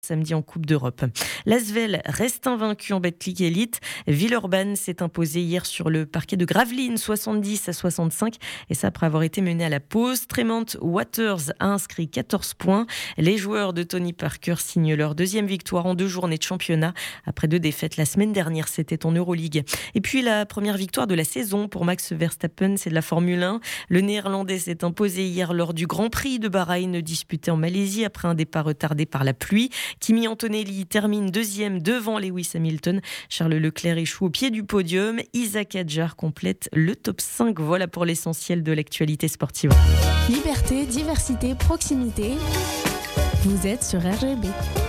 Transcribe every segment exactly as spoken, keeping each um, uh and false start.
Samedi en Coupe d'Europe. L'Asvel reste invaincu en Betclic Elite. Villeurbanne s'est imposé hier sur le parquet de Gravelines, soixante-dix à soixante-cinq. Et ça après avoir été mené à la pause. Tremont Waters a inscrit quatorze points. Les joueurs de Tony Parker signent leur deuxième victoire en deux journées de championnat. Après deux défaites la semaine dernière, c'était en Euroleague. Et puis la première victoire de la saison pour Max Verstappen, c'est de la Formule un. Le Néerlandais s'est imposé hier lors du Grand Prix de Bahreïn disputé en Malaisie après un départ retardé par la pluie. Kimi Antonelli termine deuxième devant Lewis Hamilton. Charles Leclerc échoue au pied du podium. Isaac Hadjar complète le top cinq. Voilà pour l'essentiel de l'actualité sportive. Liberté, diversité, proximité. Vous êtes sur R G B.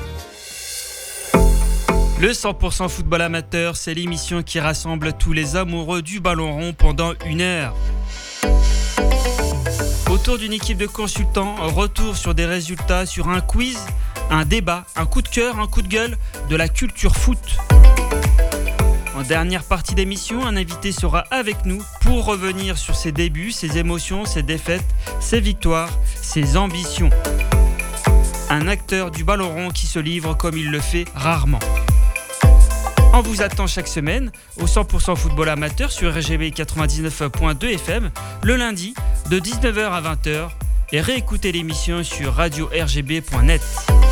Le cent pour cent football amateur, c'est l'émission qui rassemble tous les amoureux du ballon rond pendant une heure. Autour d'une équipe de consultants, retour sur des résultats, sur un quiz, un débat, un coup de cœur, un coup de gueule, de la culture foot. En dernière partie d'émission, un invité sera avec nous pour revenir sur ses débuts, ses émotions, ses défaites, ses victoires, ses ambitions. Un acteur du ballon rond qui se livre comme il le fait rarement. On vous attend chaque semaine au cent pour cent football amateur sur R G B quatre-vingt-dix-neuf point deux F M le lundi de dix-neuf heures à vingt heures et réécoutez l'émission sur radio r g b point net.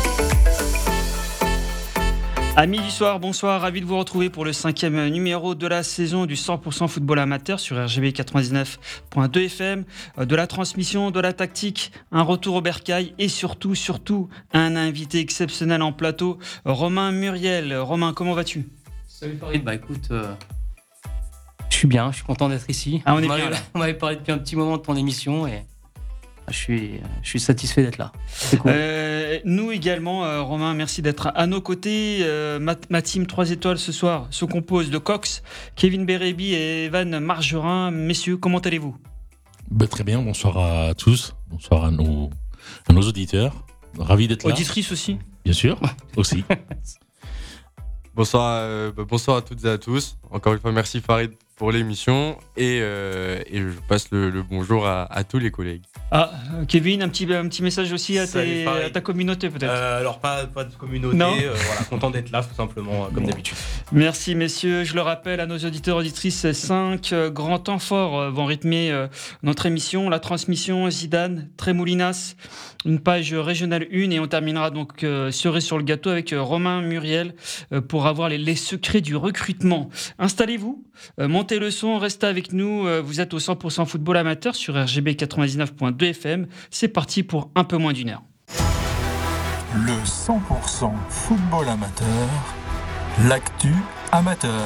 Amis du soir, bonsoir, ravi de vous retrouver pour le cinquième numéro de la saison du cent pour cent football amateur sur R G B quatre-vingt-dix-neuf point deux F M, de la transmission, de la tactique, un retour au bercail et surtout, surtout, un invité exceptionnel en plateau, Romain Muriel. Romain, comment vas-tu ? Salut Farid, bah écoute, euh, je suis bien, je suis content d'être ici. Ah, on est on bien là. On m'avait parlé depuis un petit moment de ton émission et je suis, je suis satisfait d'être là. C'est cool. Euh, nous également, euh, Romain, merci d'être à nos côtés. Euh, ma, ma team trois étoiles ce soir se compose de Cox, Kevin Bérébi et Evan Margerin. Messieurs, comment allez-vous ? Bah, très bien, bonsoir à tous, bonsoir à nos, à nos auditeurs. Ravi d'être là. Auditrice aussi ? Bien sûr, aussi. Bonsoir, euh, bah, bonsoir à toutes et à tous. Encore une fois, merci Farid pour l'émission et, euh, et je passe le, le bonjour à, à tous les collègues. Ah, Kevin, un petit, un petit message aussi à, Salut, tes, Farid. à ta communauté peut-être. Euh, alors pas, pas de communauté, Non. euh, voilà, content d'être là tout simplement, euh, comme Bon. d'habitude. Merci messieurs, je le rappelle à nos auditeurs auditrices, cinq euh, grands temps forts euh, vont rythmer euh, notre émission. La transmission Zidane, Trémoulinas, une page régionale un et on terminera donc euh, cerise sur le gâteau avec euh, Romain Muriel euh, pour avoir les, les secrets du recrutement. Installez-vous, euh, montez le son, restez avec nous, euh, vous êtes au cent pour cent football amateur sur R G B quatre-vingt-dix-neuf point deux F M. C'est parti pour un peu moins d'une heure. Le cent pour cent football amateur, l'actu amateur.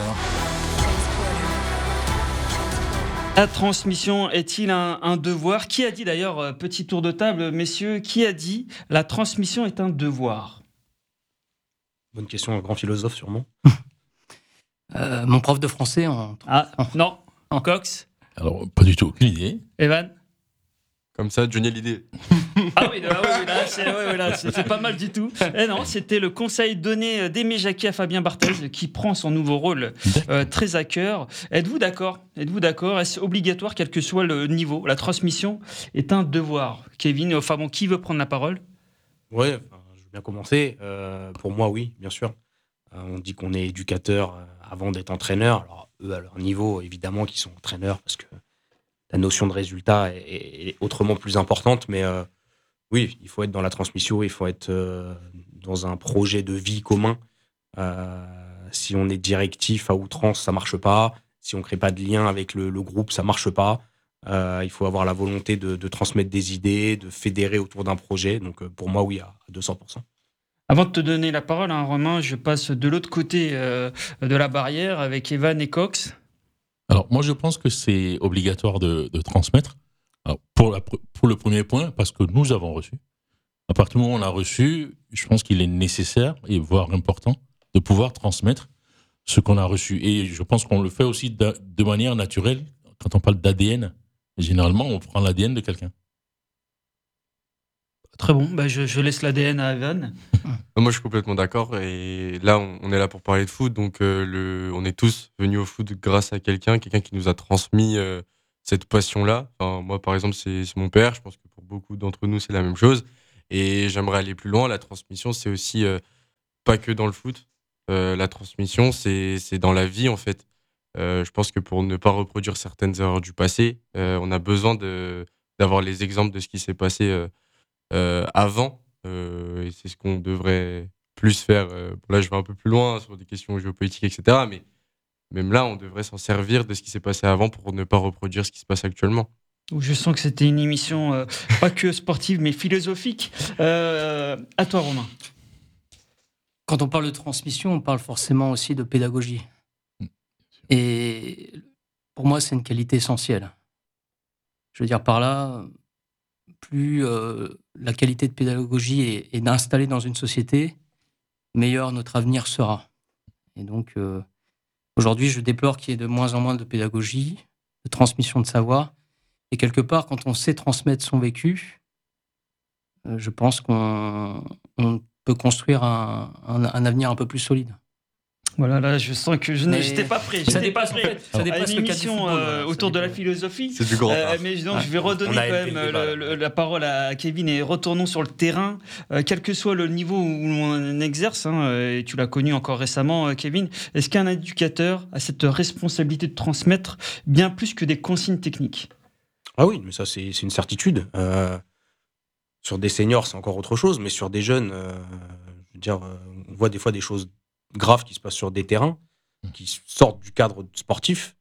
La transmission est-il un, un devoir ? Qui a dit d'ailleurs, euh, petit tour de table, messieurs, qui a dit la transmission est un devoir ? Bonne question, un grand philosophe sûrement. Euh, mon prof de français en... Ah, non, en Cox, Alors, pas du tout, aucune idée. Evan ? Comme ça, Johnny Hallyday. Ah oui, là, oui, là, c'est, ouais, ouais, là, c'est, c'est pas mal du tout. Eh non, c'était le conseil donné d'Aimé Jacquet à Fabien Barthez qui prend son nouveau rôle euh, très à cœur. Êtes-vous d'accord ? Êtes-vous d'accord ? Est-ce obligatoire, quel que soit le niveau ? La transmission est un devoir. Kevin, enfin bon, qui veut prendre la parole ? Ouais, enfin, je veux bien commencer. Euh, pour moi, oui, bien sûr. Euh, on dit qu'on est éducateur euh, avant d'être entraîneur. Alors, eux, à leur niveau, évidemment, qu'ils sont entraîneurs parce que la notion de résultat est, est, est autrement plus importante. Mais euh, oui, il faut être dans la transmission, il faut être euh, dans un projet de vie commun. Euh, si on est directif à outrance, ça marche pas. Si on crée pas de lien avec le, le groupe, ça marche pas. Euh, il faut avoir la volonté de, de transmettre des idées, de fédérer autour d'un projet. Donc euh, pour moi, oui, à deux cents pour cent. Avant de te donner la parole, hein, Romain, je passe de l'autre côté euh, de la barrière avec Evan et Cox. Alors, moi, je pense que c'est obligatoire de, de transmettre. Alors, pour, la, pour le premier point, parce que nous avons reçu. À partir du moment où on a reçu, je pense qu'il est nécessaire, et voire important, de pouvoir transmettre ce qu'on a reçu. Et je pense qu'on le fait aussi de, de manière naturelle. Quand on parle d'A D N, généralement, on prend l'A D N de quelqu'un. Très bon, bah je, je laisse l'A D N à Evan. Moi, je suis complètement d'accord. Et là, on, on est là pour parler de foot. Donc, euh, le, on est tous venus au foot grâce à quelqu'un, quelqu'un qui nous a transmis euh, cette passion-là. Enfin, moi, par exemple, c'est, c'est mon père. Je pense que pour beaucoup d'entre nous, c'est la même chose. Et j'aimerais aller plus loin. La transmission, c'est aussi euh, pas que dans le foot. Euh, la transmission, c'est, c'est dans la vie, en fait. Euh, je pense que pour ne pas reproduire certaines erreurs du passé, euh, on a besoin de, d'avoir les exemples de ce qui s'est passé euh, euh, avant. Euh, et c'est ce qu'on devrait plus faire. Euh, là, je vais un peu plus loin sur des questions géopolitiques, et cetera. Mais même là, on devrait s'en servir de ce qui s'est passé avant pour ne pas reproduire ce qui se passe actuellement. Je sens que c'était une émission euh, pas que sportive, mais philosophique. Euh, à toi, Romain. Quand on parle de transmission, on parle forcément aussi de pédagogie. Et pour moi, c'est une qualité essentielle. Je veux dire par là, plus euh, la qualité de pédagogie est, est installée dans une société, meilleur notre avenir sera. Et donc, euh, aujourd'hui, je déplore qu'il y ait de moins en moins de pédagogie, de transmission de savoir. Et quelque part, quand on sait transmettre son vécu, euh, je pense qu'on on peut construire un, un, un avenir un peu plus solide. Voilà, là, je sens que je n'étais pas prêt. Ça dépasse, en fait, ça dépasse une le cadre du émission football, euh, voilà, autour de la dépasse. philosophie. C'est du grand Euh, art. mais donc, Ouais. je vais redonner On a quand élevé même le débat, le- le- la parole à Kevin et retournons sur le terrain. Euh, quel que soit le niveau où on exerce, hein, euh, et tu l'as connu encore récemment, euh, Kevin, est-ce qu'un éducateur a cette responsabilité de transmettre bien plus que des consignes techniques ? Ah oui, mais ça, c'est, c'est une certitude. Euh, sur des seniors, c'est encore autre chose, mais sur des jeunes, euh, je veux dire, euh, on voit des fois des choses graves qui se passent sur des terrains, qui sortent du cadre sportif.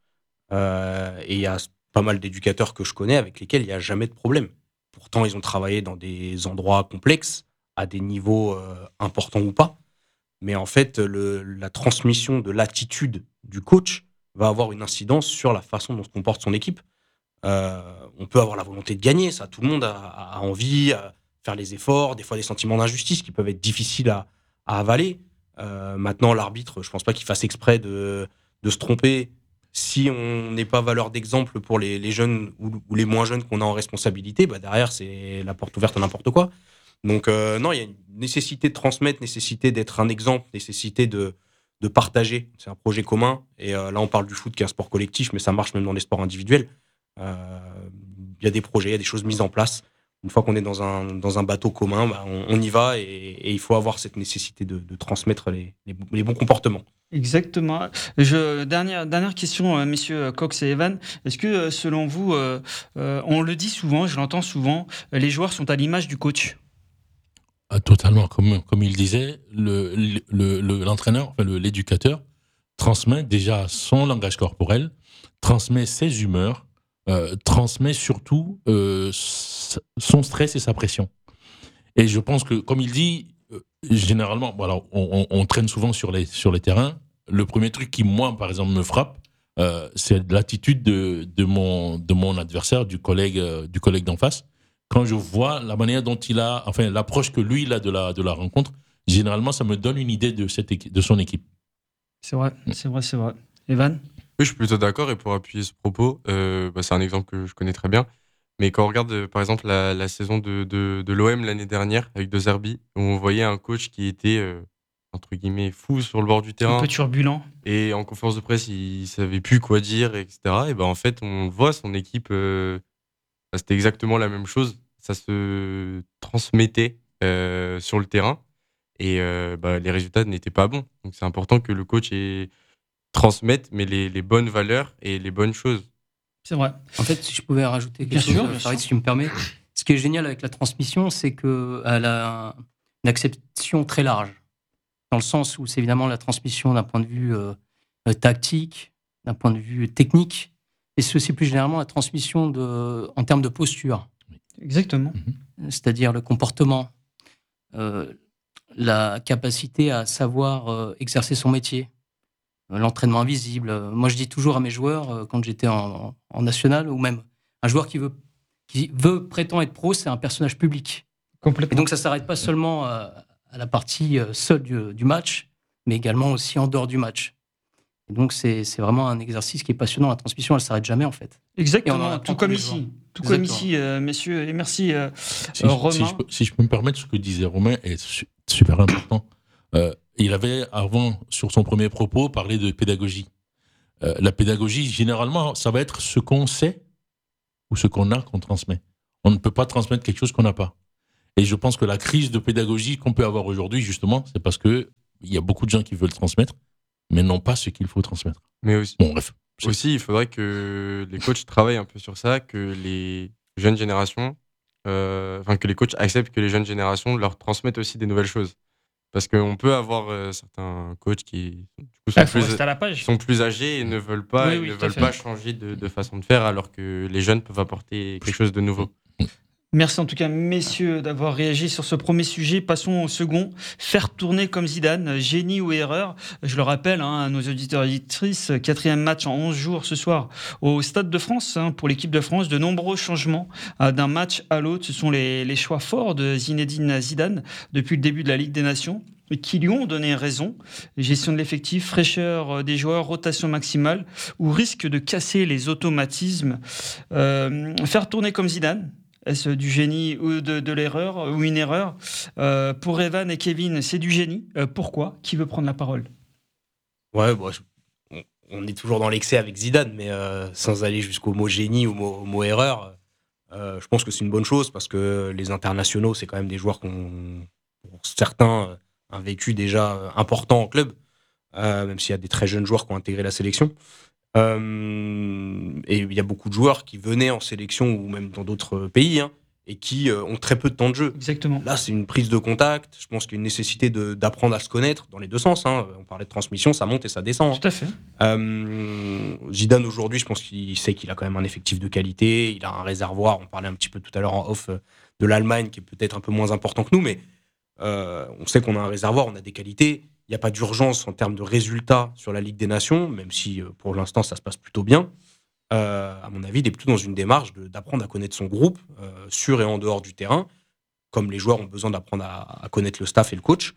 Euh, et il y a pas mal d'éducateurs que je connais avec lesquels il n'y a jamais de problème. Pourtant, ils ont travaillé dans des endroits complexes, à des niveaux euh, importants ou pas. Mais en fait, le, la transmission de l'attitude du coach va avoir une incidence sur la façon dont se comporte son équipe. Euh, on peut avoir la volonté de gagner, ça, tout le monde a, a envie, à faire les efforts, des fois des sentiments d'injustice qui peuvent être difficiles à, à avaler. Euh, maintenant, l'arbitre, je pense pas qu'il fasse exprès de, de se tromper si on n'est pas valeur d'exemple pour les, les jeunes ou, ou les moins jeunes qu'on a en responsabilité. Bah derrière, c'est la porte ouverte à n'importe quoi. Donc euh, non, il y a une nécessité de transmettre, nécessité d'être un exemple, nécessité de, de partager. C'est un projet commun. Et euh, là, on parle du foot qui est un sport collectif, mais ça marche même dans les sports individuels. Il euh, y a des projets, il y a des choses mises en place. Une fois qu'on est dans un, dans un bateau commun, bah, on, on y va et, et il faut avoir cette nécessité de, de transmettre les, les, les bons comportements. Exactement. Je, dernière, dernière question, euh, messieurs Cox et Evan. Est-ce que, euh, selon vous, euh, euh, on le dit souvent, je l'entends souvent, euh, les joueurs sont à l'image du coach ? Ah, totalement. Comme, comme il disait, le, le, le, l'entraîneur, enfin, le, l'éducateur, transmet déjà son langage corporel, transmet ses humeurs, euh, transmet surtout euh, son stress et sa pression. Et je pense que, comme il dit, euh, généralement, voilà, on, on, on traîne souvent sur les, sur les terrains. Le premier truc qui, moi, par exemple, me frappe, euh, c'est l'attitude de, de, mon, de mon adversaire, du collègue, euh, du collègue d'en face. Quand je vois la manière dont il a, enfin, l'approche que lui, il a de la, de la rencontre, généralement, ça me donne une idée de, cette équipe, de son équipe. C'est vrai, c'est vrai, c'est vrai. Evan ? Oui, je suis plutôt d'accord. Et pour appuyer ce propos, euh, bah, c'est un exemple que je connais très bien. Mais quand on regarde, euh, par exemple, la, la saison de, de, de l'O M l'année dernière, avec De Zerbi, où on voyait un coach qui était, euh, entre guillemets, fou sur le bord du terrain. Un peu turbulent. Et en conférence de presse, il ne savait plus quoi dire, et cetera. Et ben, en fait, on voit son équipe, euh, bah, c'était exactement la même chose. Ça se transmettait euh, sur le terrain. Et euh, bah, les résultats n'étaient pas bons. Donc c'est important que le coach ait... transmette, mais les, les bonnes valeurs et les bonnes choses. C'est vrai. En fait, si je pouvais rajouter quelque Bien chose, sûr, euh, bien Farid, sûr. si tu me permets, ce qui est génial avec la transmission, c'est qu'elle a une acceptation très large, dans le sens où c'est évidemment la transmission d'un point de vue euh, tactique, d'un point de vue technique, et c'est aussi plus généralement la transmission de, en termes de posture. Exactement. C'est-à-dire le comportement, euh, la capacité à savoir euh, exercer son métier, euh, l'entraînement invisible. Euh, moi, je dis toujours à mes joueurs, euh, quand j'étais en, en national, ou même un joueur qui veut, qui veut prétend être pro, c'est un personnage public. Complètement. Et donc, ça ne s'arrête pas seulement à, à la partie euh, seule du, du match, mais également aussi en dehors du match. Et donc, c'est, c'est vraiment un exercice qui est passionnant. La transmission, elle ne s'arrête jamais, en fait. Et on en Exactement, apprend tout tous comme les ici. jours. Tout comme Exactement. ici, euh, messieurs. Et merci, euh, Si, euh, je- Romain. si je, peux- si je peux me permettre, ce que disait Romain est su- super important. Euh, il avait, avant, sur son premier propos, parlé de pédagogie. Euh, la pédagogie, généralement, ça va être ce qu'on sait ou ce qu'on a qu'on transmet. On ne peut pas transmettre quelque chose qu'on n'a pas. Et je pense que la crise de pédagogie qu'on peut avoir aujourd'hui, justement, c'est parce que il y a beaucoup de gens qui veulent transmettre, mais non pas ce qu'il faut transmettre. Mais aussi, Bon, bref. C'est- aussi, il faudrait que les coachs travaillent un peu sur ça, que les jeunes générations, euh, enfin que les coachs acceptent que les jeunes générations leur transmettent aussi des nouvelles choses. Parce qu'on peut avoir euh, certains coachs qui du coup, sont, Il faut plus, rester à la page. sont plus âgés et ne veulent pas, Oui, et oui, ne tout à veulent fait. pas changer de, de façon de faire, alors que les jeunes peuvent apporter quelque chose de nouveau. Merci en tout cas, messieurs, d'avoir réagi sur ce premier sujet. Passons au second. Faire tourner comme Zidane, génie ou erreur? Je le rappelle hein, à nos auditeurs et auditrices, quatrième match en onze jours ce soir au Stade de France hein, pour l'équipe de France. De nombreux changements euh, d'un match à l'autre. Ce sont les, les choix forts de Zinedine Zidane depuis le début de la Ligue des Nations qui lui ont donné raison. Gestion de l'effectif, fraîcheur des joueurs, rotation maximale ou risque de casser les automatismes. Euh, faire tourner comme Zidane, est-ce du génie ou de, de l'erreur ou une erreur? euh, Pour Evan et Kevin, c'est du génie. Euh, pourquoi? Qui veut prendre la parole? Ouais, bon, je- on, on est toujours dans l'excès avec Zidane, mais euh, sans aller jusqu'au mot génie ou mot, au mot erreur, euh, je pense que c'est une bonne chose parce que les internationaux, c'est quand même des joueurs qui ont, pour certains, euh, un vécu déjà euh, important en club, euh, même s'il y a des très jeunes joueurs qui ont intégré la sélection. Euh, et il y a beaucoup de joueurs qui venaient en sélection ou même dans d'autres pays hein, et qui euh, ont très peu de temps de jeu. Exactement. Là, c'est une prise de contact. Je pense qu'il y a une nécessité de- d'apprendre à se connaître dans les deux sens. Hein. On parlait de transmission, ça monte et ça descend. hein. Tout à fait. Euh, Zidane, aujourd'hui, je pense qu'il sait qu'il a quand même un effectif de qualité. Il a un réservoir. On parlait un petit peu tout à l'heure en off euh, de l'Allemagne, qui est peut-être un peu moins important que nous, mais euh, on sait qu'on a un réservoir, on a des qualités. Il n'y a pas d'urgence en termes de résultats sur la Ligue des Nations, même si euh, pour l'instant, ça se passe plutôt bien. Euh, à mon avis, il est plutôt dans une démarche de- d'apprendre à connaître son groupe, euh, sur et en dehors du terrain, comme les joueurs ont besoin d'apprendre à, à connaître le staff et le coach.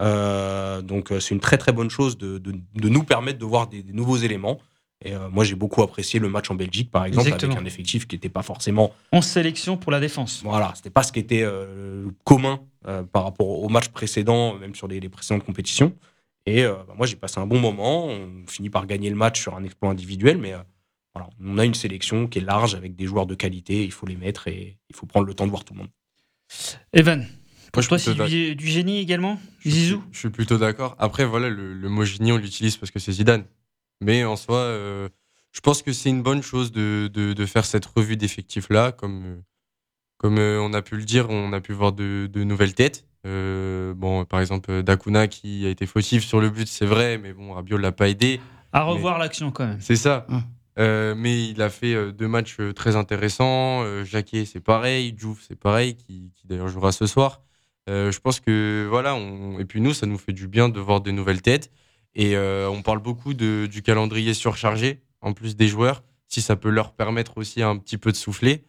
Euh, donc, euh, c'est une très très bonne chose de, de- de nous permettre de voir des, des nouveaux éléments. Et euh, moi, j'ai beaucoup apprécié le match en Belgique, par exemple, Exactement. avec un effectif qui n'était pas forcément. En sélection pour la défense. Voilà, c'était pas ce qui était euh, commun euh, par rapport au match précédent, même sur les, les précédentes compétitions. Et euh, bah, moi, j'ai passé un bon moment. On finit par gagner le match sur un exploit individuel, mais euh, voilà, on a une sélection qui est large avec des joueurs de qualité. Il faut les mettre et il faut prendre le temps de voir tout le monde. Evan, pour je toi, suis c'est plutôt du, du génie également? Je suis- Zizou? Je suis plutôt d'accord. Après, voilà, le, le mot génie, on l'utilise parce que c'est Zidane. Mais en soi, euh, je pense que c'est une bonne chose de, de, de faire cette revue d'effectifs-là. Comme, euh, comme euh, on a pu le dire, on a pu voir de, de nouvelles têtes. Euh, bon, par exemple, Dakuna qui a été fautif sur le but, c'est vrai, mais bon, Rabiot l'a pas aidé. À revoir l'action quand même. C'est ça. Hum. Euh, mais il a fait euh, deux matchs euh, très intéressants. Euh, Jacquet, c'est pareil. Diouf, c'est pareil, qui, qui d'ailleurs jouera ce soir. Euh, je pense que voilà. On... Et puis nous, ça nous fait du bien de voir de nouvelles têtes. Et euh, on parle beaucoup de, du calendrier surchargé, en plus des joueurs, si ça peut leur permettre aussi un petit peu de souffler.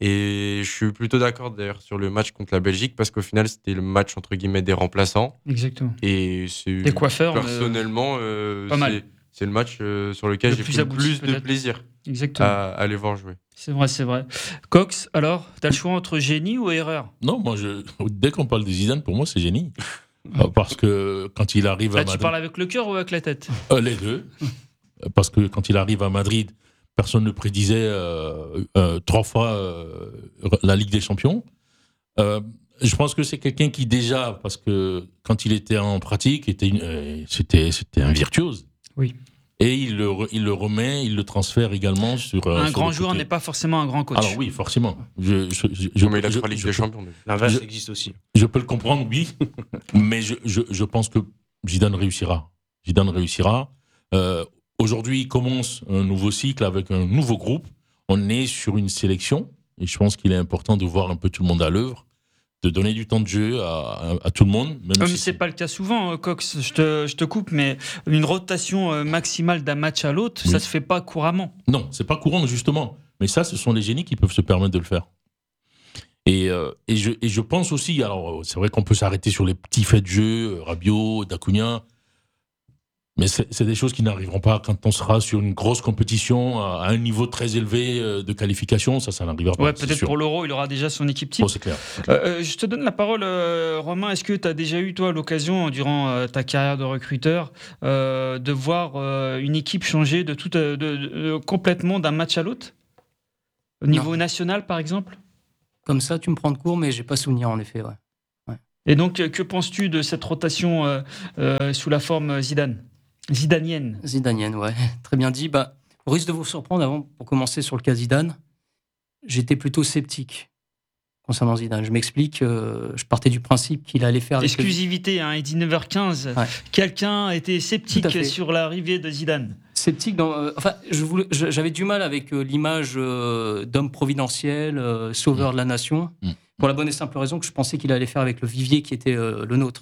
Et je suis plutôt d'accord d'ailleurs sur le match contre la Belgique, parce qu'au final, c'était le match entre guillemets des remplaçants. Exactement. Et c'est Des coiffeurs. mais, euh, personnellement, euh, pas mal. c'est, c'est le match euh, sur lequel Le j'ai plus pris le abouti, plus de peut-être. plaisir Exactement. à aller voir jouer. C'est vrai, c'est vrai. Cox, alors, t'as le choix entre génie ou erreur? Non, moi, je, dès qu'on parle de Zidane, pour moi, c'est génie. Euh, Parce que quand il arrive Là, à tu Madrid. parles avec le cœur ou avec la tête? Euh, les deux. Parce que quand il arrive à Madrid, personne ne prédisait euh, euh, trois fois euh, la Ligue des Champions. Euh, je pense que c'est quelqu'un qui déjà, parce que quand il était en pratique, était une- euh, c'était, c'était un virtuose. Oui. Et il le, re- il le remet, il le transfère également sur. euh, Un sur grand le joueur côté. n'est pas forcément un grand coach. Alors oui, forcément. Je, je, je, je- Non, mais il a je- trois Ligues je des peux- Champions. donc. L'inverse Je- existe aussi. Je peux le comprendre, oui, mais je, je, je pense que Zidane réussira. Zidane réussira. Euh, aujourd'hui, il commence un nouveau cycle avec un nouveau groupe. On est sur une sélection et je pense qu'il est important de voir un peu tout le monde à l'œuvre, de donner du temps de jeu à, à, à tout le monde. Même Euh, si mais c'est pas le cas souvent, euh, Cox. Je te, je te coupe, mais une rotation euh, maximale d'un match à l'autre, Oui. ça se fait pas couramment. Non, c'est pas courant justement. Mais ça, ce sont les génies qui peuvent se permettre de le faire. Et, euh, et, je, et je pense aussi, alors c'est vrai qu'on peut s'arrêter sur les petits faits de jeu, euh, Rabiot, Dacunia, mais c'est c'est des choses qui n'arriveront pas quand on sera sur une grosse compétition à, à un niveau très élevé euh, de qualification. Ça, ça n'arrivera pas. Ouais, c'est peut-être sûr. pour l'Euro, il aura déjà son équipe type. Oh, c'est clair. c'est clair. Euh, euh, je te donne la parole, euh, Romain. Est-ce que tu as déjà eu, toi, l'occasion, durant euh, ta carrière de recruteur, euh, de voir euh, une équipe changer de tout, euh, de, de- de- complètement d'un match à l'autre? Au niveau Non. national, par exemple? Comme ça, tu me prends de court, mais j'ai pas souvenir en effet. Ouais. Et donc, que penses-tu de cette rotation euh, euh, sous la forme Zidane Zidanienne Zidanienne, ouais, très bien dit. Bah, au risque de vous surprendre, avant, pour commencer sur le cas Zidane, j'étais plutôt sceptique concernant Zidane. Je m'explique, euh, je partais du principe qu'il allait faire... avec le- Exclusivité, hein, et dix-neuf heures quinze, Ouais. quelqu'un était Tout à sceptique fait. sur l'arrivée de Zidane. Sceptique dans... euh, enfin, je voulais- je- j'avais du mal avec euh, l'image euh, d'homme providentiel, euh, sauveur de la nation, Mm. pour la bonne et simple raison que je pensais qu'il allait faire avec le vivier qui était euh, le nôtre.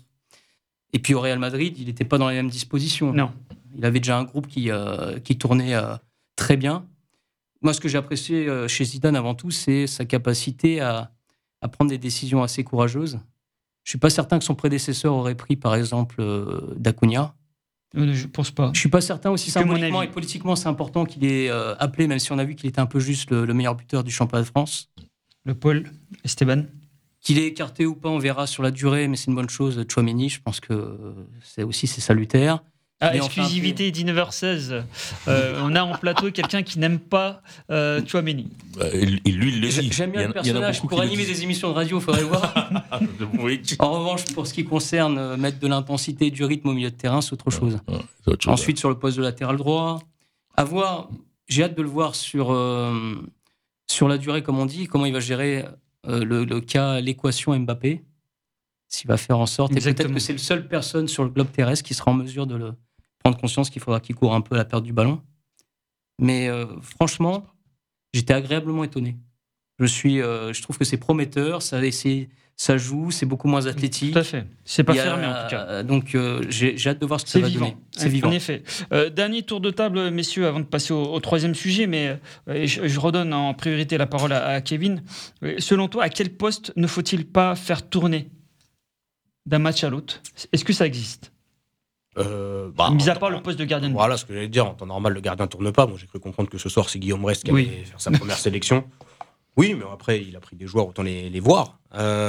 Et puis au Real Madrid, il n'était pas dans les mêmes dispositions. Non. Il avait déjà un groupe qui, euh, qui tournait euh, très bien. Moi, ce que j'ai apprécié euh, chez Zidane avant tout, c'est sa capacité à, à prendre des décisions assez courageuses. Je ne suis pas certain que son prédécesseur aurait pris, par exemple, euh, d'Acuna. Euh, Je pense pas. Je suis pas certain aussi Que mon symboliquement avis. et politiquement, c'est important qu'il ait euh, appelé, même si on a vu qu'il était un peu juste le, le meilleur buteur du championnat de France. Le Paul Esteban. Qu'il est écarté ou pas, on verra sur la durée, mais c'est une bonne chose. Chouameni, je pense que euh, c'est aussi c'est salutaire. Ah, Qu'il ait enfin exclusivité dix-neuf heures seize. Euh, on a en plateau quelqu'un qui n'aime pas euh, Chouameni. Bah, Et et lui, il le fait- dit. J'aime bien Il y le en a- il y en a personnage. beaucoup Pour qui le animer disent. des émissions de radio, il faudrait le voir. Oui. En revanche, pour ce qui concerne euh, mettre de l'intensité, du rythme au milieu de terrain, c'est autre chose. Ouais, c'est autre chose. Ensuite, sur le poste de latéral droit, à voir, j'ai hâte de le voir sur, euh, sur la durée, comme on dit, comment il va gérer euh, le, le cas, l'équation Mbappé, s'il va faire en sorte. Et Exactement. peut-être que c'est le seul personne sur le globe terrestre qui sera en mesure de le prendre conscience qu'il faudra qu'il court un peu à la perte du ballon. Mais euh, franchement, j'étais agréablement étonné. Je, suis, euh, je trouve que c'est prometteur, ça, c'est- ça joue, c'est beaucoup moins athlétique. Tout à fait. C'est pas Il y a- fermé en tout cas. euh, Donc euh, j'ai j'ai hâte de voir ce que ça C'est va vivant. donner. C'est vivant. En effet. Euh, dernier tour de table, messieurs, avant de passer au, au troisième sujet, mais euh, et je, je redonne en priorité la parole à, à Kevin. Euh, Selon toi, à quel poste ne faut-il pas faire tourner d'un match à l'autre? Est-ce que ça existe? Euh, bah, Mis à en- part le poste de gardien de but. Voilà ce que j'allais dire. En temps normal, le gardien tourne pas. Moi, j'ai cru comprendre que ce soir, c'est Guillaume Rest qui Oui. allait faire sa première sélection. Oui, mais après, il a pris des joueurs, autant les, les voir.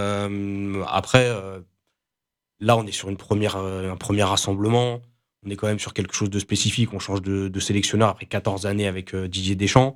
Euh, après, euh, là, on est sur une première, euh, un premier rassemblement. On est quand même sur quelque chose de spécifique. On change de, de sélectionneur après quatorze années avec euh, Didier Deschamps.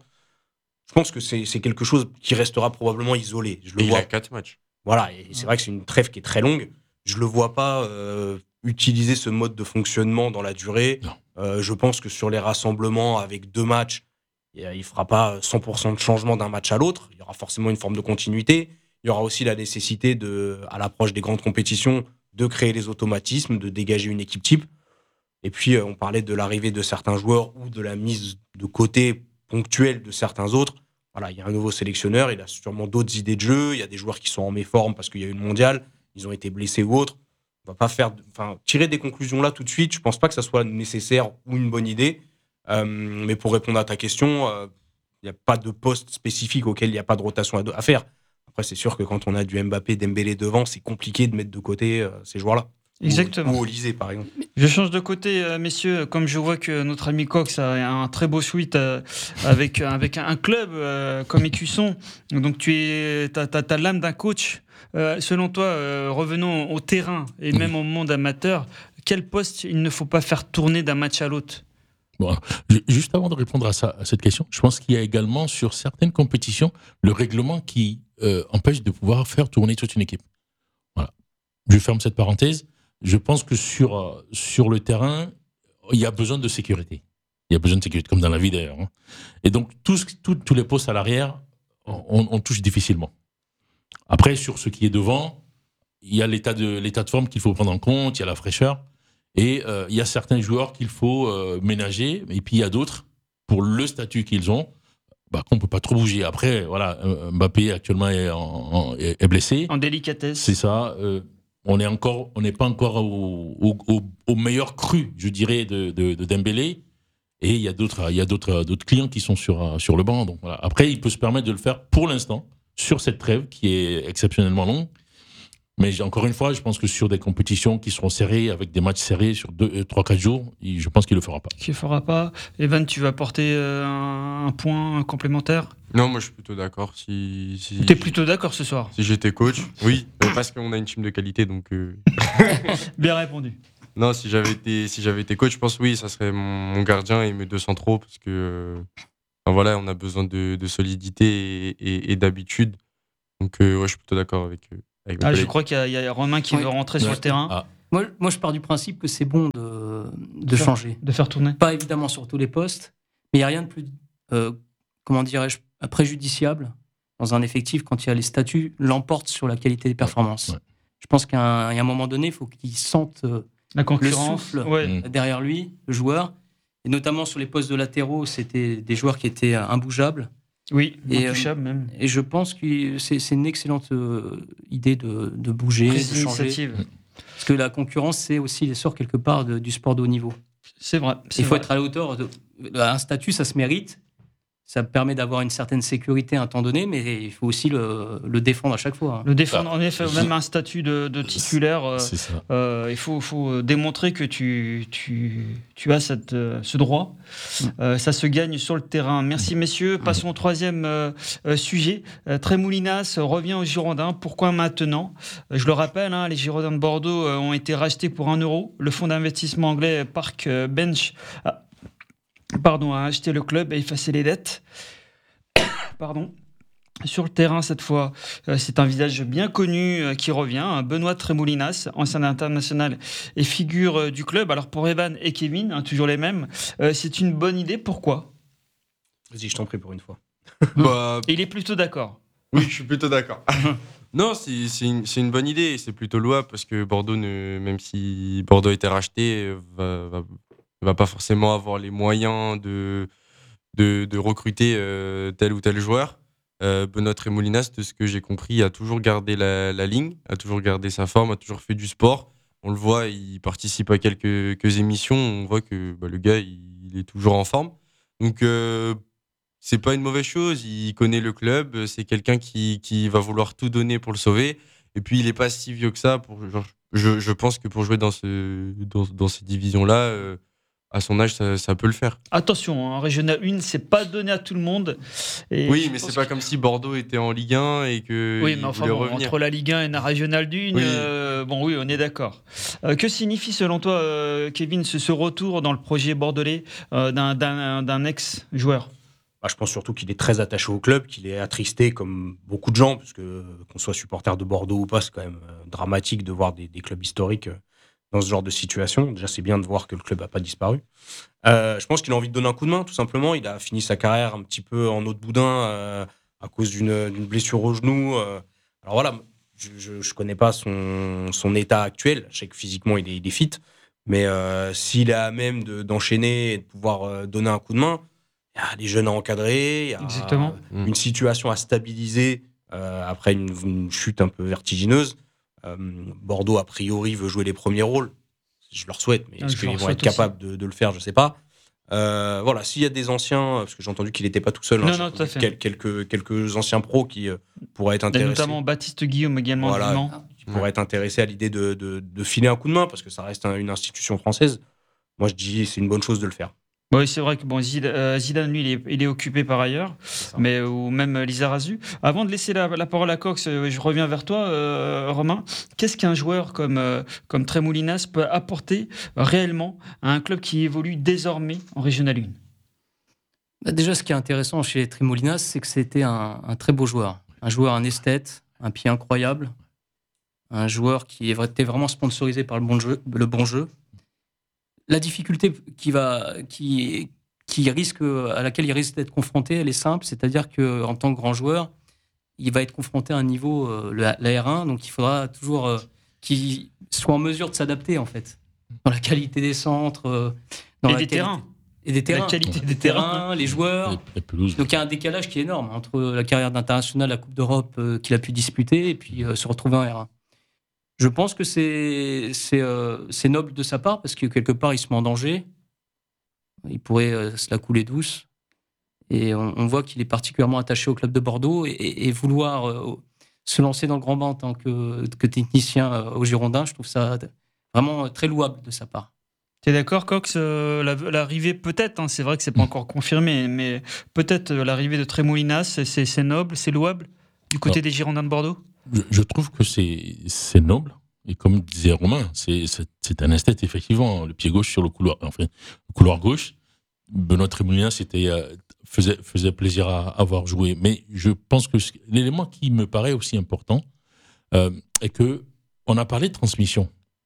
Je pense que c'est c'est quelque chose qui restera probablement isolé. Je le Et il vois. a quatre matchs. Voilà, et c'est vrai que c'est une trêve qui est très longue. Je le vois pas euh, utiliser ce mode de fonctionnement dans la durée. Non. Euh, je pense que sur les rassemblements avec deux matchs, il ne fera pas cent pour cent de changement d'un match à l'autre. Il y aura forcément une forme de continuité. Il y aura aussi la nécessité, de, à l'approche des grandes compétitions, de créer les automatismes, de dégager une équipe type. Et puis, euh, on parlait de l'arrivée de certains joueurs ou de la mise de côté ponctuelle de certains autres. Voilà, il y a un nouveau sélectionneur, il a sûrement d'autres idées de jeu. Il y a des joueurs qui sont en méforme parce qu'il y a eu le mondial, ils ont été blessés ou autres. On va pas faire, de- enfin, tirer des conclusions là tout de suite. Je pense pas que ça soit nécessaire ou une bonne idée. Euh, mais pour répondre à ta question, euh, il n'y a pas de poste spécifique auquel il n'y a pas de rotation à, à faire. Après, c'est sûr que quand on a du Mbappé, Dembélé devant, c'est compliqué de mettre de côté euh, ces joueurs-là. Exactement. Ou, ou Olysée, par exemple. Je change de côté, euh, messieurs, comme je vois que notre ami Cox a un très beau suite euh, avec, avec un club euh, comme Écusson. Donc tu es, t'as, t'as, t'as l'âme d'un coach. Euh, selon toi, euh, revenons au terrain et même au monde amateur, quel poste il ne faut pas faire tourner d'un match à l'autre? Bon, ju- juste avant de répondre à, ça, à cette question, je pense qu'il y a également sur certaines compétitions le règlement qui euh, empêche de pouvoir faire tourner toute une équipe. Voilà. Je ferme cette parenthèse. Je pense que sur, euh, sur le terrain, il y a besoin de sécurité. Il y a besoin de sécurité, comme dans la vie d'ailleurs. hein. Et donc, tous, tous, tous les postes à l'arrière, on, on touche difficilement. Après, sur ce qui est devant, il y a l'état de, l'état de forme qu'il faut prendre en compte, il y a la fraîcheur. Et euh, il y a certains joueurs qu'il faut euh, ménager, et puis il y a d'autres, pour le statut qu'ils ont, bah, qu'on ne peut pas trop bouger. Après, voilà, euh, Mbappé actuellement est, en, en- est est blessé. En délicatesse. C'est ça. euh, on est encore, on n'est pas encore au, au, au, au meilleur cru, je dirais, de, de, de Dembélé. Et il y a d'autres, il y a d'autres, d'autres clients qui sont sur, sur le banc. Donc voilà. Après, il peut se permettre de le faire pour l'instant sur cette trêve qui est exceptionnellement longue. Mais j'ai- encore une fois, je pense que sur des compétitions qui seront serrées, avec des matchs serrés sur deux, trois, quatre jours, il- je pense qu'il le fera pas. Qui ne fera pas. Evan, tu vas apporter euh, un, un point complémentaire? Non, moi je suis plutôt d'accord. Si, si, Tu es plutôt d'accord ce soir? si j'étais coach, oui, mais parce qu'on a une team de qualité, donc. euh, Bien répondu. Non, si j'avais été, si j'avais été coach, je pense oui, ça serait mon, mon gardien et mes deux centraux parce que euh, enfin, voilà, on a besoin de, de solidité et, et- et d'habitude. Donc euh, ouais, je suis plutôt d'accord avec, euh, avec mes Ah, je collègues. crois qu'il y a, il y a Romain qui Oui. veut rentrer sur Ouais. le terrain, Ah, Moi, moi, je pars du principe que c'est bon de, de Faire- changer. de faire tourner. Pas évidemment sur tous les postes, mais il n'y a rien de plus, euh, comment dirais-je, préjudiciable dans un effectif quand il y a les statuts l'emportent sur la qualité des performances. Ouais. Je pense qu'à un, à un moment donné, il faut qu'il sente euh, La concurrence. souffle. Ouais. Mm. derrière lui, le joueur. Et notamment sur les postes de latéraux, c'était des joueurs qui étaient euh, imbougeables. Oui, Et, intouchable même. Et je pense que c'est, c'est une excellente euh, idée de, de bouger, de Prise changer. d'initiative. Parce que la concurrence, c'est aussi l'essor quelque part de- du sport de haut niveau. C'est vrai. c'est Il faut vrai. être à la hauteur. De, un statut, ça se mérite. Ça permet d'avoir une certaine sécurité à un temps donné, mais il faut aussi le, le défendre à chaque fois. hein. Le défendre, Ah, en effet, c'est- même un statut de, de titulaire, euh, c'est ça. euh, il faut, faut démontrer que tu, tu, tu as cette, euh, ce droit. Euh, ça se gagne sur le terrain. Merci messieurs. Passons au troisième euh, euh, sujet. Euh, Trémoulinas revient aux Girondins. Pourquoi maintenant ? Euh, Je le rappelle, hein, les Girondins de Bordeaux euh, ont été rachetés pour un euro. Le fonds d'investissement anglais Park euh, Bench a, pardon, a acheté le club et effacé les dettes. Pardon. Sur le terrain, cette fois, euh, c'est un visage bien connu euh, qui revient, hein, Benoît Trémoulinas, ancien international et figure euh, du club. Alors pour Evan et Kevin, hein, toujours les mêmes, euh, c'est une bonne idée. Pourquoi ? Vas-y, je t'en prie pour une fois. Bah, Et il est plutôt d'accord. oui, je suis plutôt d'accord. Non, c'est c'est une, c'est une bonne idée, et c'est plutôt louable parce que Bordeaux, ne, même si Bordeaux a été racheté, va, va, va pas forcément avoir les moyens de, de, de recruter euh, tel ou tel joueur. Euh, Benoît Trémoulinas, de ce que j'ai compris, a toujours gardé la, la ligne, a toujours gardé sa forme, a toujours fait du sport. On le voit, il participe à quelques, quelques émissions, on voit que bah, le gars, il, il est toujours en forme. Donc, euh, c'est pas une mauvaise chose, il connaît le club, c'est quelqu'un qui, qui va vouloir tout donner pour le sauver. Et puis, il est pas si vieux que ça. Pour, genre, je, je pense que pour jouer dans, ce, dans, dans ces divisions-là, euh, à son âge, ça, ça peut le faire. Attention, hein, Régional un, c'est pas donné à tout le monde. Et Oui, je mais pense c'est pas que- comme si Bordeaux était en Ligue un et que Oui, il mais enfin, voulait bon, revenir. entre la Ligue un et la Régionale un, Oui. euh, bon, oui, on est d'accord. Euh, que signifie, selon toi, euh, Kevin, ce, ce retour dans le projet bordelais euh, d'un, d'un, d'un ex-joueur ? Bah, je pense surtout qu'il est très attaché au club, qu'il est attristé comme beaucoup de gens, parce que qu'on soit supporter de Bordeaux ou pas, c'est quand même euh, dramatique de voir des, des clubs historiques euh, dans ce genre de situation. Déjà, c'est bien de voir que le club n'a pas disparu. Euh, je pense qu'il a envie de donner un coup de main, tout simplement. Il a fini sa carrière un petit peu en eau de boudin euh, à cause d'une, d'une blessure au genou. euh. Alors voilà, je ne connais pas son, son état actuel. Je sais que physiquement, il est, il est fit. Mais euh, s'il est à même de, d'enchaîner et de pouvoir euh, donner un coup de main, il y a des jeunes à encadrer, il y a Exactement. une situation à stabiliser euh, après une, une chute un peu vertigineuse. Euh, Bordeaux, a priori, veut jouer les premiers rôles. Je leur souhaite, mais Ah, est-ce je qu'ils leur vont souhaite être capables de, de le faire? Je ne sais pas. Euh, voilà, s'il y a des anciens, parce que j'ai entendu qu'il n'était pas tout seul, Non, hein, j'ai non, entendu tout à fait. quel- quelques, quelques anciens pros qui euh, pourraient être Il y a intéressés, notamment Baptiste Guillaume également Voilà. du Mans. qui pourraient être intéressés à l'idée de, de, de filer un coup de main, parce que ça reste un- une institution française. Moi, je dis c'est une bonne chose de le faire. Oui, c'est vrai que bon, Zid- euh, Zidane, lui, il est, il est occupé par ailleurs, ça. mais ou même euh, Lizarazu. Avant de laisser la, la parole à Cox, euh, je reviens vers toi, euh, Romain. Qu'est-ce qu'un joueur comme, euh, comme Trémoulinas peut apporter réellement à un club qui évolue désormais en Régional un? Bah, déjà, ce qui est intéressant chez Trémoulinas, c'est que c'était un, un très beau joueur. Un joueur, un esthète, un pied incroyable. Un joueur qui était vraiment sponsorisé par le bon jeu. Le bon jeu. La difficulté qui va, qui, qui risque, à laquelle il risque d'être confronté, elle est simple, c'est-à-dire qu'en tant que grand joueur, il va être confronté à un niveau, euh, la, la R un, donc il faudra toujours euh, qu'il soit en mesure de s'adapter, en fait, dans la qualité des centres, euh, dans Et la des qualité- terrains. et des terrains, La qualité des les terrains. terrains, les joueurs. La, la pelouse. Donc il y a un décalage qui est énorme entre la carrière d'international, la Coupe d'Europe euh, qu'il a pu disputer, et puis euh, se retrouver en R un. Je pense que c'est c'est euh, c'est noble de sa part parce que quelque part il se met en danger. Il pourrait euh, se la couler douce. Et on, on voit qu'il est particulièrement attaché au club de Bordeaux et, et- et vouloir euh, se lancer dans le grand bain en tant que, que technicien euh, au Girondins, je trouve ça vraiment très louable de sa part. Tu es d'accord, Cox, euh, la- l'arrivée, peut-être, hein, c'est vrai que c'est pas encore confirmé, mais peut-être euh, l'arrivée de Trémoulinas, c'est, c'est, c'est noble, c'est louable du côté Ah. des Girondins de Bordeaux? Je, je trouve que c'est, c'est noble. Et comme disait Romain, c'est, c'est, c'est un esthète, effectivement. Le pied gauche sur le couloir, enfin, le couloir gauche. Benoît Trémoulinas c'était, euh, faisait, faisait plaisir à avoir joué. Mais je pense que ce- l'élément qui me paraît aussi important, euh, est que on a parlé de transmission.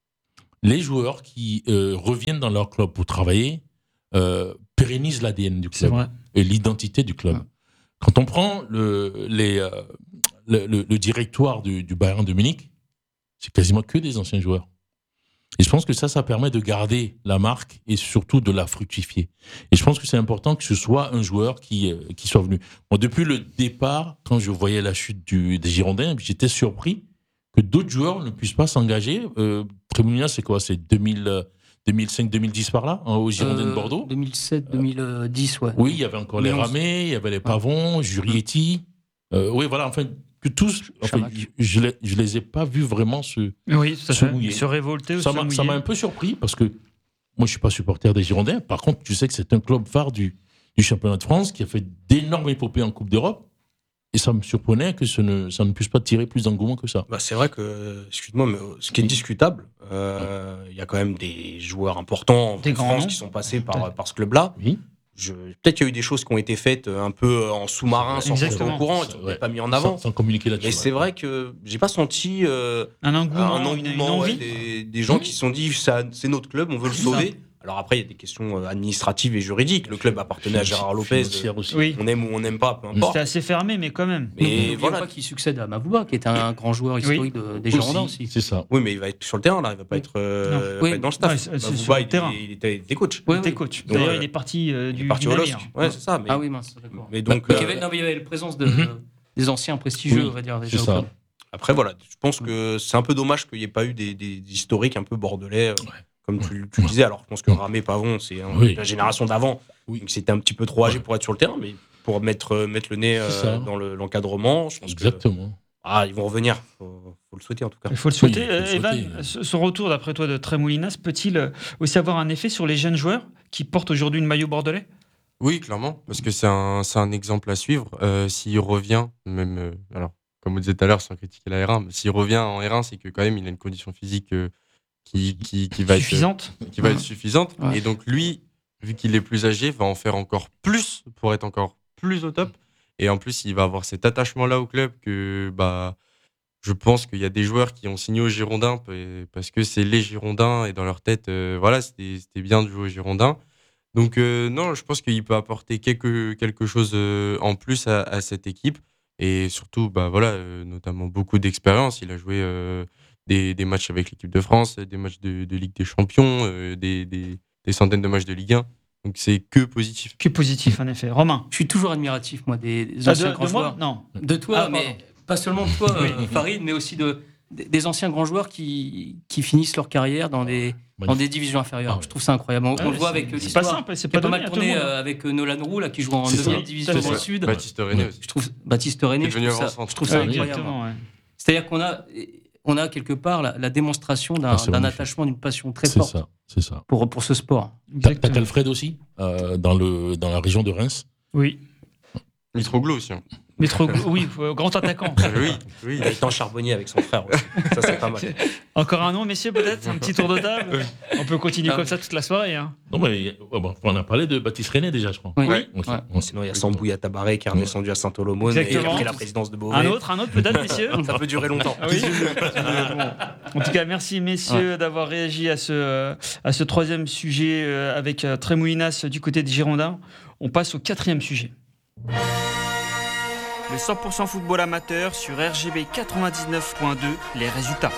Les joueurs qui euh, reviennent dans leur club pour travailler euh, pérennisent l'A D N du club et l'identité du club. Ouais. Quand on prend le, les, euh, le, le, le directoire du, du Bayern de Munich, c'est quasiment que des anciens joueurs. Et je pense que ça, ça permet de garder la marque et surtout de la fructifier. Et je pense que c'est important que ce soit un joueur qui, euh, qui soit venu. Bon, depuis le départ, quand je voyais la chute du, des Girondins, j'étais surpris que d'autres joueurs ne puissent pas s'engager. Euh, Trémoulinas, c'est quoi? C'est deux mille, deux mille cinq deux mille dix par là, hein, aux Girondins euh, de Bordeaux? deux mille sept deux mille dix, ouais. Oui, il y avait encore les Ramé, il y avait les Pavons, Jurietti. Euh, oui, voilà, enfin, que tous, enfin, je ne les, je les ai pas vus vraiment se, oui, tout à se fait. mouiller. Se révolter ou ça se m'a, mouiller. Ça m'a un peu surpris parce que moi, je ne suis pas supporter des Girondins. Par contre, tu sais que c'est un club phare du, du championnat de France qui a fait d'énormes épopées en Coupe d'Europe. Et ça me surprenait que ça ne, ça ne puisse pas tirer plus d'engouement que ça. Bah c'est vrai que, excuse-moi, mais ce qui est discutable, il euh, y a quand même des joueurs importants des en France noms. qui sont passés par, par ce club-là. Oui. Je, peut-être qu'il y a eu des choses qui ont été faites un peu en sous-marin, sans qu'on soit au courant, qui n'ont pas mis en avant. Sans, sans communiquer là-dessus. Mais c'est vrai que j'ai pas senti euh, un engouement, un engouement une, une envie. Ouais, des, des gens mmh. qui se sont dit ça, c'est notre club, on veut le sauver. Alors après, il y a des questions administratives et juridiques. Le club appartenait à Gérard Lopez. Oui. On aime ou on n'aime pas, peu importe. C'était assez fermé, mais quand même. Mais et voilà, pas qui succède à Mavouba, qui est un grand joueur historique oui. de, des Girondins aussi. aussi. C'est ça. Oui, mais il va être sur le terrain là. Il va pas être, euh, oui. pas être dans le staff. Ouais, c'est, Mavouba, il, terrain. il, était, il était coach. Oui, il était coach. Donc, d'ailleurs, euh, il est parti euh, du, il est parti du au navire. Ouais, c'est ça. Mais, ah oui, mince. D'accord. Mais donc, bah, euh, il y avait, non, mais il y avait la présence de, mm-hmm. des anciens prestigieux, oui, on va dire. C'est ça. Après, voilà, je pense que c'est un peu dommage qu'il n'y ait pas eu des, des historiques un peu bordelais. Ouais. Comme tu, tu le disais, alors je pense que Ramé Pavon, c'est un, oui. la génération d'avant, oui. donc c'était un petit peu trop âgé pour être sur le terrain, mais pour mettre, mettre le nez euh, dans le, l'encadrement, je pense Exactement. que ah, ils vont revenir. Il faut, faut le souhaiter en tout cas. Il faut le souhaiter. Oui, faut le Evan, souhaiter. Son retour, d'après toi, de Trémoulinas, peut-il aussi avoir un effet sur les jeunes joueurs qui portent aujourd'hui une maillot bordelais? Oui, clairement, parce que c'est un, c'est un exemple à suivre. Euh, s'il revient, même, euh, alors, comme on disait tout à l'heure, sans critiquer la R un, mais s'il revient en R un, c'est que quand même, il a une condition physique. Euh, Qui, qui, qui va suffisante. être, qui va être suffisante. Ouais. Et donc, lui, vu qu'il est plus âgé, va en faire encore plus pour être encore plus au top. Et en plus, il va avoir cet attachement-là au club que bah, je pense qu'il y a des joueurs qui ont signé aux Girondins parce que c'est les Girondins et dans leur tête, euh, voilà, c'était, c'était bien de jouer aux Girondins. Donc, euh, non, je pense qu'il peut apporter quelque, quelque chose euh, en plus à, à cette équipe. Et surtout, bah, voilà, euh, notamment beaucoup d'expérience. Il a joué... Euh, Des, des matchs avec l'équipe de France, des matchs de, de Ligue des Champions, euh, des, des, des centaines de matchs de Ligue un. Donc c'est que positif. Que positif, en effet. Romain? Je suis toujours admiratif, moi, des, des ah, anciens de, grands de joueurs. Moi non. De toi, ah, mais pas seulement de toi, euh, Farid, mais aussi de, des anciens grands joueurs qui, qui finissent leur carrière dans des, dans des divisions inférieures. Ah, je trouve ça incroyable. On, ah, on le voit avec c'est l'histoire. C'est pas simple, c'est pas, pas, pas mal tourné euh, avec Nolan Roux, là, qui joue en neuvième division dans le Sud. Baptiste René aussi. Je trouve, Baptiste René, je trouve ça, je trouve ça incroyable. Ouais. C'est-à-dire qu'on a... on a quelque part la, la démonstration d'un, ah, d'un attachement, d'une passion très c'est forte ça, c'est ça. Pour, pour ce sport. T'as, t'as Alfred aussi, euh, dans, le, dans la région de Reims. Oui. Mitroglou aussi. Hein. Mitroglou, oui, euh, grand attaquant. oui, oui. Il a été en charbonnier avec son frère aussi. Ça, c'est pas mal. Encore un nom, messieurs, peut-être? Un petit tour de table? On peut continuer ah. comme ça toute la soirée. Hein. Non, mais bon, on a parlé de Baptiste René déjà, je crois. Oui. Ouais. Ouais. Ouais. Sinon, il y a Sambouya Tabaré qui est redescendu à Saint-Olomone et a pris la présidence de Beauvais. Un autre, un autre peut-être, messieurs? Ça peut durer longtemps. Ah oui. En tout cas, merci, messieurs, ouais. d'avoir réagi à ce, à ce troisième sujet avec Trémoulinas du côté des Girondins. On passe au quatrième sujet. Le cent pour cent football amateur sur R G B quatre-vingt-dix-neuf point deux, les résultats.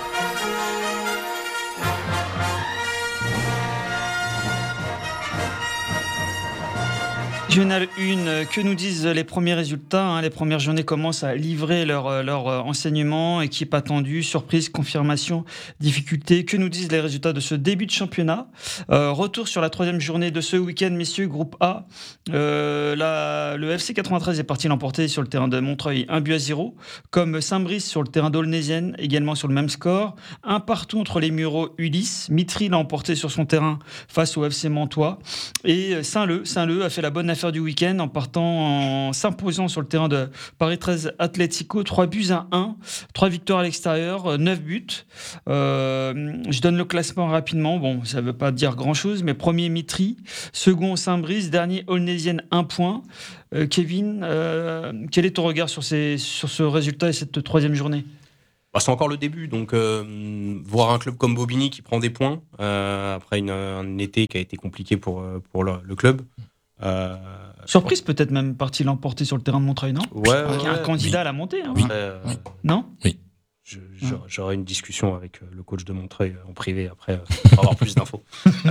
Journal un, que nous disent les premiers résultats hein, les premières journées commencent à livrer leur, leur enseignement, équipe attendue, surprise, confirmation, difficulté. Que nous disent les résultats de ce début de championnat? euh, Retour sur la troisième journée de ce week-end, messieurs, groupe A. Euh, la, le F C quatre-vingt-treize est parti l'emporter sur le terrain de Montreuil, un but à zéro. Comme Saint-Brice sur le terrain d'Aulnésienne, également sur le même score. Un partout entre les Mureaux Ulysse. Mitry l'a emporté sur son terrain face au F C Mantois. Et Saint-Leu, Saint-Leu a fait la bonne affaire du week-end en partant, en s'imposant sur le terrain de Paris treize Atlético, trois buts à un, trois victoires à l'extérieur, neuf buts. Euh, je donne le classement rapidement, bon, ça ne veut pas dire grand-chose, mais premier Mitry, second Saint-Brice, dernier Aulnésienne, un point. Euh, Kevin, euh, quel est ton regard sur, ces, sur ce résultat et cette troisième journée? Bah, c'est encore le début, donc euh, voir un club comme Bobigny qui prend des points euh, après une, un été qui a été compliqué pour, pour le, le club. Euh, Surprise peut-être même parti l'emporter sur le terrain de Montreuil, non? Ouais, ouais, Qui est un ouais. candidat Oui. à la montée. Hein. Oui. Après, euh, Oui. Non? je- j'aurais- J'aurai une discussion avec euh, le coach de Montreuil euh, en privé après euh, pour avoir plus d'infos.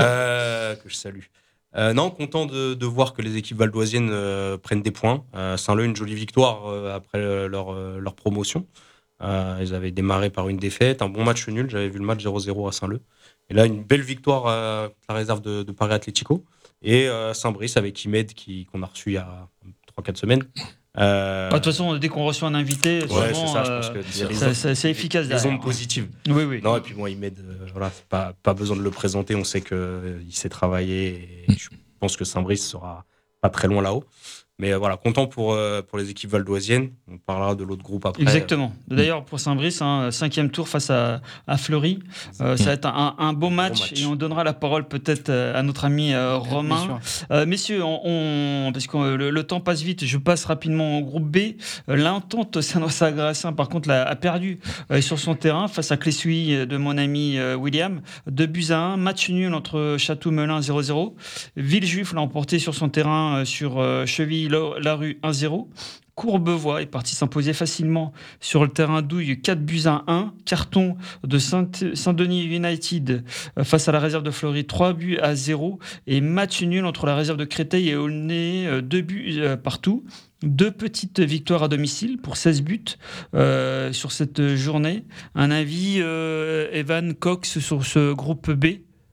Euh, que je salue. Euh, non, content de, de voir que les équipes valdoisiennes euh, prennent des points. Euh, Saint-Leu, une jolie victoire euh, après euh, leur, euh, leur promotion. Euh, ils avaient démarré par une défaite, un bon match nul. J'avais vu le match zéro zéro à Saint-Leu. Et là, une belle victoire euh, contre la réserve de, de Paris Atlético. Et euh, Saint-Brice avec Imed qui, qu'on a reçu il y a trois quatre semaines. Euh, Ah, de toute façon, dès qu'on reçoit un invité, ouais, souvent, c'est ça, je euh, pense que il y a des ça- ondes- ça- c'est efficace des derrière. ondes positives. Oui, oui. Non, et puis moi, Imed, euh, voilà, c'est pas, pas besoin de le présenter. On sait qu'il sait travailler. Et je pense que Saint-Brice sera pas très loin là-haut. Mais euh, voilà, content pour, euh, pour les équipes valdoisiennes. On parlera de l'autre groupe après. Exactement. D'ailleurs, pour Saint-Brice, hein, cinquième tour face à, à Fleury, euh, ça va être un, un beau match, match. et on donnera la parole peut-être euh, à notre ami euh, Bien Romain. sûr. Euh, messieurs, on, on- parce que le, le temps passe vite, je passe rapidement au groupe B. Euh, L'Entente Sanois-Sagracien, par contre, l'a- a perdu euh, sur son terrain face à Clessouilly de mon ami euh, William. deux buts à un, match nul entre Château-Melun zéro zéro. Villejuif l'a emporté sur son terrain euh, sur euh, Chevilly-la-Rue un zéro. Courbevoie est parti s'imposer facilement sur le terrain d'Ouille, quatre buts à un. Carton de Saint- Saint-Denis United euh, face à la réserve de Fleury, trois buts à zéro. Et match nul entre la réserve de Créteil et Aulnay, euh, deux buts euh, partout. Deux petites victoires à domicile pour seize buts euh, sur cette journée. Un avis, euh, Evan Cox, sur ce groupe B?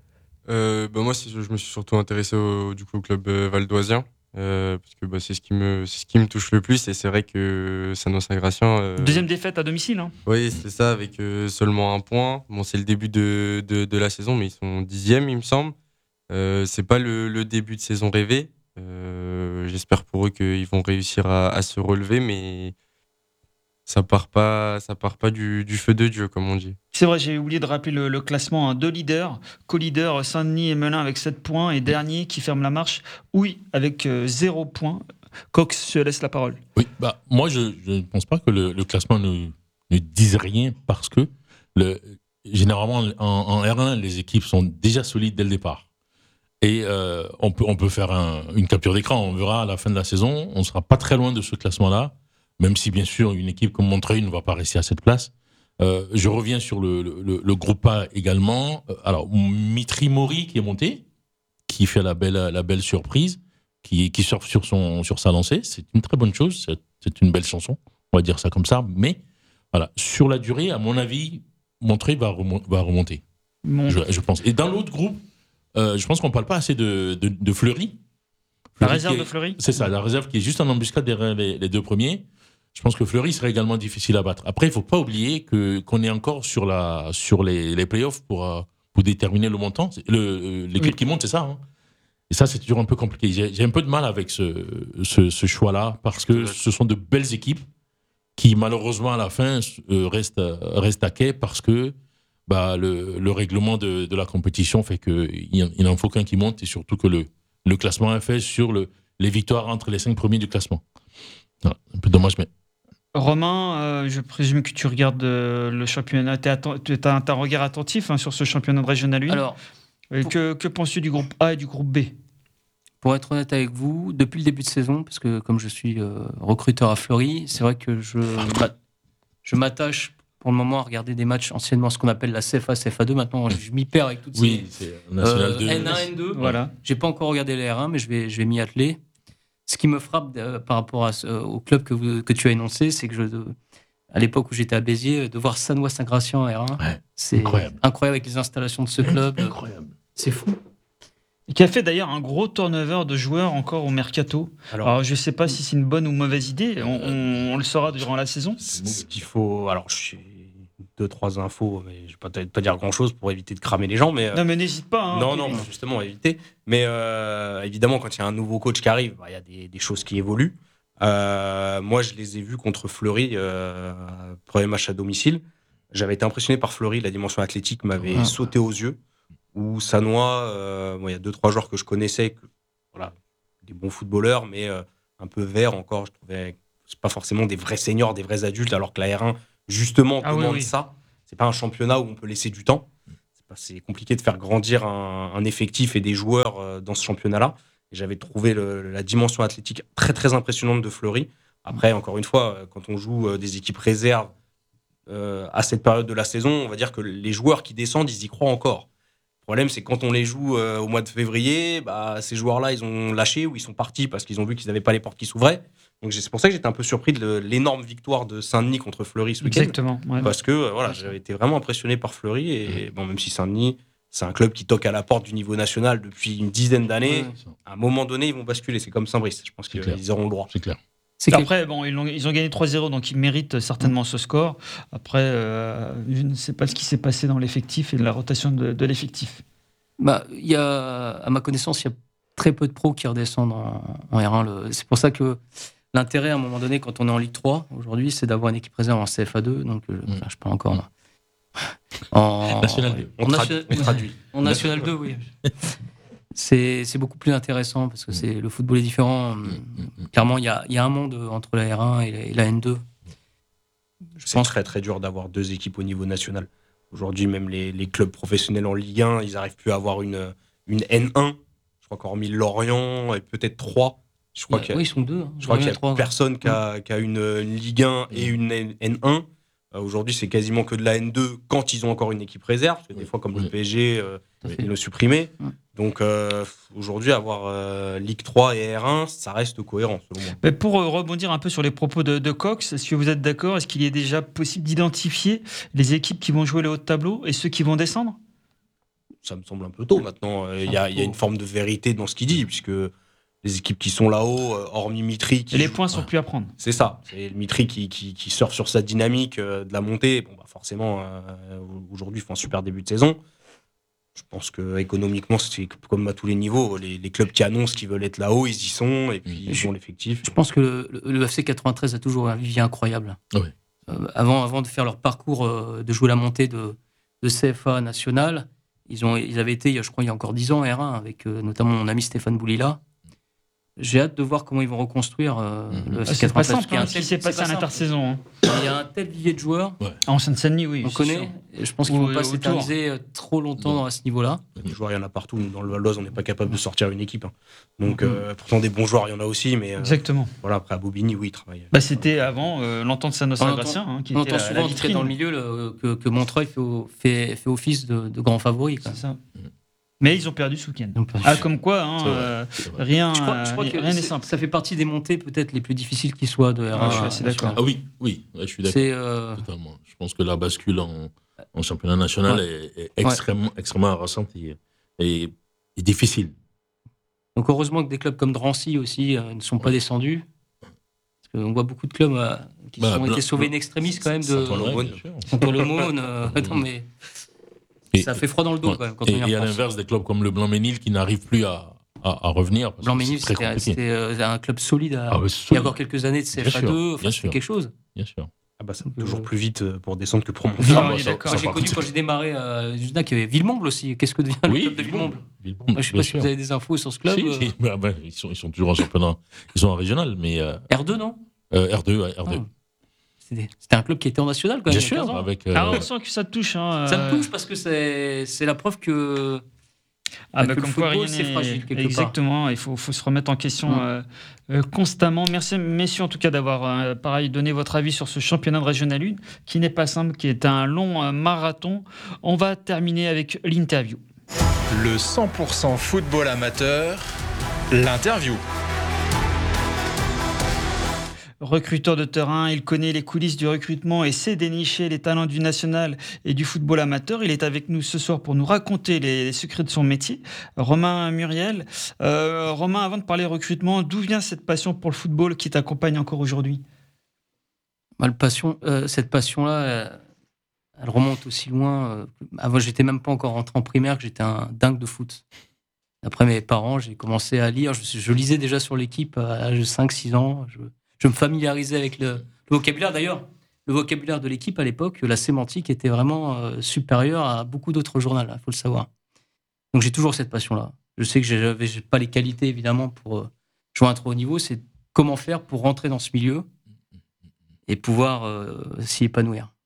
Euh, bah moi, c'est- je me suis surtout intéressé au, du coup, au club euh, valdoisien. Euh, parce que bah, c'est ce qui me c'est ce qui me touche le plus, et c'est vrai que Sanois-Saint-Gratien euh, Deuxième défaite à domicile. Hein. oui, c'est ça, avec euh, seulement un point. Bon, c'est le début de, de, de la saison, mais ils sont dixième, il me semble. Euh, c'est pas le, le début de saison rêvé. Euh, j'espère pour eux qu'ils vont réussir à, à se relever, mais ça part pas ça part pas du, du feu de Dieu, comme on dit. C'est vrai, j'ai oublié de rappeler le, le classement. Hein. Deux leaders, co-leader Saint-Denis et Melun avec sept points, et dernier qui ferme la marche, oui, avec euh, zéro point. Cox se laisse la parole. Oui, bah, moi, je je ne pense pas que le, le classement ne, ne dise rien parce que le, généralement, en, en R un, les équipes sont déjà solides dès le départ. Et euh, on, peut, on peut faire un- une capture d'écran, on verra à la fin de la saison, on ne sera pas très loin de ce classement-là, même si, bien sûr, une équipe comme Montreuil ne va pas rester à cette place. Euh, je reviens sur le, le, le groupe A également. Euh, Alors, Mitri Mori qui est monté, qui fait la belle, la belle surprise, qui, qui surfe sur, son, sur sa lancée. C'est une très bonne chose, c'est, c'est une belle chanson, on va dire ça comme ça. Mais voilà, sur la durée, à mon avis, Montreuil va, remon- va remonter, Bon, je, je pense. Et dans l'autre groupe, euh, je pense qu'on ne parle pas assez de, de, de Fleury. la Fleury réserve qui est- de Fleury. C'est ça, la réserve qui est juste en embuscade derrière les, les deux premiers. Je pense que Fleury serait également difficile à battre. Après, il ne faut pas oublier que, qu'on est encore sur, la, sur les, les playoffs pour, euh, pour déterminer le montant. C'est- Le, l'équipe Oui. qui monte, c'est ça. Hein. Et ça, c'est toujours un peu compliqué. J'ai, j'ai un peu de mal avec ce, ce, ce choix-là parce que ce sont de belles équipes qui, malheureusement, à la fin, euh, restent, restent à quai parce que bah, le, le règlement de, de la compétition fait qu'il n'en faut qu'un qui monte et surtout que le, le classement est fait sur le, les victoires entre les cinq premiers du classement. Voilà, un peu dommage, mais. Romain, euh, je présume que tu regardes euh, le championnat, tu as un regard attentif hein, sur ce championnat de Régional un. Alors, Euh, que, que penses-tu du groupe A et du groupe B? pour être honnête avec vous, depuis le début de saison, parce que comme je suis euh, recruteur à Fleury, c'est vrai que je, m'a- je m'attache pour le moment à regarder des matchs anciennement ce qu'on appelle la C F A, C F A deux. Maintenant, je m'y perds avec toutes Oui, ces... c'est National Euh, deux. N un, N deux. Voilà. J'ai pas encore regardé les R un, mais je vais, je vais m'y atteler. Ce qui me frappe euh, par rapport à ce- au club que, vous- que tu as énoncé, c'est que je, à l'époque où j'étais à Béziers, de voir Sanois-Saint-Gratien en R un, Ouais, c'est incroyable. incroyable avec les installations de ce club. Incroyable. C'est fou. Qui a fait d'ailleurs un gros turnover de joueurs encore au mercato. Alors, Alors, je ne sais pas si c'est une bonne ou mauvaise idée, on, on- on le saura durant la saison. ce qu'il faut. Alors, j'ai deux, trois infos, mais je ne vais pas, peut-être pas dire grand-chose pour éviter de cramer les gens. Mais, euh, Non mais n'hésite pas. Hein, non, non, justement, éviter. Mais euh, évidemment, quand il y a un nouveau coach qui arrive, bah, il y a des, des choses qui évoluent. Euh, moi, je les ai vus contre Fleury, euh, premier match à domicile. J'avais été impressionné par Fleury, la dimension athlétique m'avait Ah. sauté aux yeux. Ou Sanois, euh, bon, il y a deux, trois joueurs que je connaissais, que, voilà, des bons footballeurs, mais euh, un peu verts encore. Je trouvais que c'est pas forcément des vrais seniors, des vrais adultes, alors que la R un, justement Ah oui, demande oui. ça. C'est pas un championnat où on peut laisser du temps. C'est, pas, c'est compliqué de faire grandir un, un effectif et des joueurs euh, dans ce championnat-là. Et j'avais trouvé le, la dimension athlétique très très impressionnante de Fleury. Après, encore une fois, euh, quand on joue euh, des équipes réserves euh, à cette période de la saison, on va dire que les joueurs qui descendent, ils y croient encore. Le problème, c'est que quand on les joue euh, au mois de février, bah, ces joueurs-là, ils ont lâché ou ils sont partis parce qu'ils ont vu qu'ils n'avaient pas les portes qui s'ouvraient. Donc c'est pour ça que j'étais un peu surpris de le- l'énorme victoire de Saint-Denis contre Fleury ce week-end. Exactement. Ouais. Parce que euh, voilà, j'avais été vraiment impressionné par Fleury. Et bon, même si Saint-Denis, c'est un club qui toque à la porte du niveau national depuis une dizaine d'années, Ouais, ça, à un moment donné, ils vont basculer. C'est comme Saint-Brice. Je pense C'est clair. qu'ils auront le droit. c'est clair. C'est que- Après, bon, ils ont, ils ont gagné trois zéro, donc ils méritent certainement ce score. Après, euh, je ne sais pas ce qui s'est passé dans l'effectif et de la rotation de, de l'effectif. Bah, il y a, à ma connaissance, il y a très peu de pros qui redescendent en, en R un. Le- C'est pour ça que l'intérêt, à un moment donné, quand on est en Ligue trois, aujourd'hui, c'est d'avoir une équipe réserve en C F A deux. Donc, euh, enfin, je parle encore en National deux. On, en trad- nation- on traduit. en National deux, oui. C'est c'est beaucoup plus intéressant parce que c'est, le football est différent. Clairement, il y a, il y a un monde entre la R un et la, et la N deux. Je C'est pense très très dur d'avoir deux équipes au niveau national. Aujourd'hui, même les, les clubs professionnels en Ligue un, ils n'arrivent plus à avoir une, une N un. Je crois qu'hormis Lorient et peut-être trois, je crois Ouais, qu'il y a, oui, ils sont deux. hein. je crois qu'il y a trois. personne qui a, qui a une, une Ligue un et une N- N1. Euh, aujourd'hui, c'est quasiment que de la N deux quand ils ont encore une équipe réserve. Parce que des Oui. fois, comme le Oui. P S G, euh, Tout à fait. ils l'ont supprimé. Ouais. Donc euh, aujourd'hui, avoir euh, Ligue trois et R un, ça reste cohérent selon moi. Mais pour euh, rebondir un peu sur les propos de, de Cox, est-ce que vous êtes d'accord? Est-ce qu'il est déjà possible d'identifier les équipes qui vont jouer le haut de tableau et ceux qui vont descendre? Ça me semble un peu tôt maintenant. Euh, Il y, a, il y a une forme de vérité dans ce qu'il dit, puisque les équipes qui sont là-haut, euh, hormis Mitry, qui Et les joue- points sont plus à prendre. c'est ça. C'est le Mitry qui, qui, qui surfe sur sa dynamique euh, de la montée. Bon, bah forcément, euh, aujourd'hui, ils font un super début de saison. Je pense que économiquement, c'est comme à tous les niveaux. Les, les clubs qui annoncent qu'ils veulent être là-haut, ils y sont, et puis ils Je- ont l'effectif. Je pense que le, le- le F C quatre-vingt-treize a toujours un vivier incroyable. Ouais. Euh, avant, avant de faire leur parcours, euh, de jouer la montée de, de C F A national, ils, ont, ils avaient été, il y a, je crois, il y a encore dix ans R un, avec euh, notamment mon ami Stéphane Boulila. J'ai hâte de voir comment ils vont reconstruire euh, Mhm. le F C Ah, c'est pas quatre-vingt-treize. simple parce qu'il y a hein, un ce qui tel- s'est c'est passé pas à simple. l'intersaison. Hein. Il y a un tel vivier de joueurs, En Seine-Saint-Denis, oui. on c'est connaît. sûr. Et je pense qu'ils ne Ou- vont pas autour. s'éterniser euh, trop longtemps Non. à ce niveau-là. Des joueurs, il y en a partout. Dans le Val d'Oise, on n'est pas capable de sortir une équipe. hein. Donc, Mhm. euh, pourtant, des bons joueurs, il y en a aussi. Mais euh, Exactement. voilà, après, à Bobigny, oui, il travaille. Bah, c'était avant euh, l'entente On entend- Saint-Gratien hein, qui On était entend la, souvent la en tout cas, dans le vitrine. milieu le- que, que Montreuil fait, au- fait, fait office de, de grand favori. quoi. C'est ça. Mais ils ont perdu ce week-end. Donc, Ah, comme quoi, hein, C'est vrai, euh, c'est vrai. rien Je crois, je crois euh, que rien n'est c'est- simple. ça fait partie des montées peut-être les plus difficiles qui soient de R un. Ah, je suis assez d'accord. Ah oui, oui, ouais, je suis d'accord. C'est euh, Totalement. Je pense que la bascule en, en championnat national est, est extrêmement, extrêmement harassante et, et, et difficile. donc heureusement que des clubs comme Drancy aussi euh, ne sont pas descendus. Parce qu'on voit beaucoup de clubs euh, qui Bah, ont Blanc- été sauvés in extremis quand même de Ouais, bien sûr. Saint-Paul-Aumône. euh, attends, mais Et- ça fait froid dans le dos ouais. quand même quand et, on y et à repense. l'inverse, des clubs comme le Blanc-Ménil qui n'arrivent plus à, à, à revenir. parce que Blanc-Ménil, c'est très c'était compliqué. c'était, euh, un club solide. à- Ah, ouais, il y solide. a encore quelques années de C F A Bien sûr, deux, bien enfin, c'était sûr. quelque chose. Bien sûr. Ah bah, ça va Euh, toujours plus vite euh, pour descendre que pour monter. Non, Ah, on bah, est ça- d'accord. Moi, ça j'ai va connu coûter. quand j'ai démarré à Jusda qu'il y avait Villemomble aussi. Qu'est-ce que devient le Oui, club de Villemomble Villemomble, Moi, je sais bien pas si sûr. vous avez des infos sur ce club. Si, euh, si, bah, bah, ils, sont, ils sont toujours en championnat. Ils sont en régional, mais euh, R deux, non euh, R deux, ouais, R deux. Ah. C'était c'était un club qui était en national quand même. Bien il y a quinze sûr, ans. avec. euh, Ah, on sent que ça te touche. Hein, Ça me euh, touche parce que c'est c'est la preuve que Ah, que bah, le comme quoi, football, rien c'est n'est- fragile, quelque part. Exactement, il faut, faut se remettre en question Mm. euh, euh, constamment. Merci, messieurs, en tout cas, d'avoir euh, pareil, donné votre avis sur ce championnat de Régional un, qui n'est pas simple, qui est un long euh, marathon. On va terminer avec l'interview. Le cent pour cent football amateur, l'interview. Recruteur de terrain, il connaît les coulisses du recrutement et sait dénicher les talents du national et du football amateur. Il est avec nous ce soir pour nous raconter les, les secrets de son métier. Romain Muriel. Euh, Romain, avant de parler recrutement, d'où vient cette passion pour le football qui t'accompagne encore aujourd'hui ? bah, le passion, euh, cette passion-là, euh, elle remonte aussi loin. Euh, avant, j'étais même pas encore rentré en primaire, que j'étais un dingue de foot. Après mes parents, j'ai commencé à lire. Je, je lisais déjà sur l'équipe à l'âge de cinq six ans. Je, je me familiarisais avec le, le vocabulaire. D'ailleurs, le vocabulaire de l'équipe à l'époque, la sémantique était vraiment euh, supérieure à beaucoup d'autres journaux, il faut le savoir. Donc j'ai toujours cette passion-là. Je sais que je n'avais pas les qualités, évidemment, pour euh, jouer à un trop haut niveau. C'est comment faire pour rentrer dans ce milieu et pouvoir euh, s'y épanouir.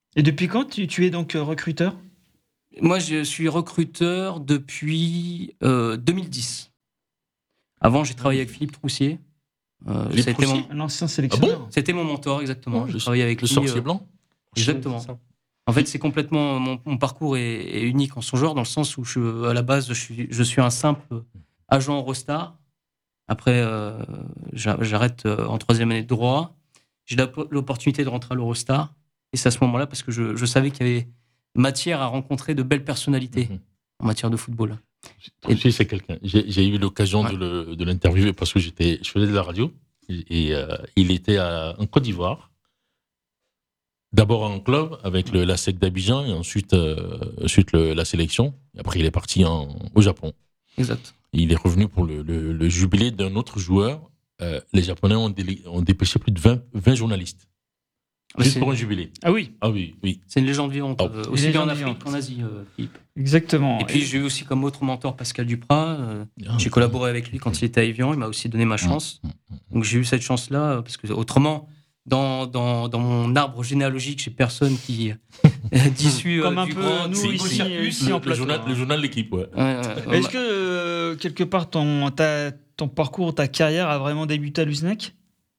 Et depuis quand tu, tu es donc euh, recruteur? Moi, je suis recruteur depuis euh, deux mille dix. Avant, j'ai travaillé avec Philippe Troussier. Euh, Philippe c'était, Troussier mon, L'ancien sélectionneur. c'était mon mentor, exactement. Oh, j'ai le- travaillé avec Le lui. sorcier euh, blanc. Exactement. C'est ça. En fait, c'est complètement mon, mon parcours est, est unique en son genre, dans le sens où je, à la base, je suis, je suis un simple agent Eurostar. Après, euh, j'a- j'arrête euh, en troisième année de droit. J'ai la- l'opportunité de rentrer à l'Eurostar. Et c'est à ce moment-là parce que je, je savais qu'il y avait matière à rencontrer de belles personnalités Mhm. en matière de football. Troussier, c'est quelqu'un. J'ai, j'ai eu l'occasion Ouais. de, le, de l'interviewer parce que j'étais, je faisais de la radio et, et, euh, il était à, en Côte d'Ivoire. D'abord en club avec le, la S E C d'Abidjan et ensuite, euh, ensuite le- la sélection. Et après, il est parti en, au Japon. Exact. Et il est revenu pour le, le, le jubilé d'un autre joueur. Euh, les Japonais ont, délé- ont dépêché plus de vingt, vingt journalistes. Mais Juste c'est, pour un jubilé. Ah oui, Ah oui, oui. c'est une légende vivante, Oh. euh, Une aussi bien en légende Afrique vivante. qu'en Asie, euh, Philippe. exactement. Et puis, j'ai eu aussi comme autre mentor Pascal Duprat. euh, Ah, j'ai collaboré avec lui quand il était à Evian. Il m'a aussi donné ma chance. Donc, j'ai eu cette chance-là, euh, parce que autrement, dans, dans, dans mon arbre généalogique, j'ai personne qui d'issue euh, Comme un du peu grand nous du ici, circus. ici le, en le plateau. journal, hein. le journal de l'équipe, ouais. Ouais, ouais, ouais. Est-ce que euh, quelque part ton, ta, ton parcours, ta carrière a vraiment débuté à l'U S N E C?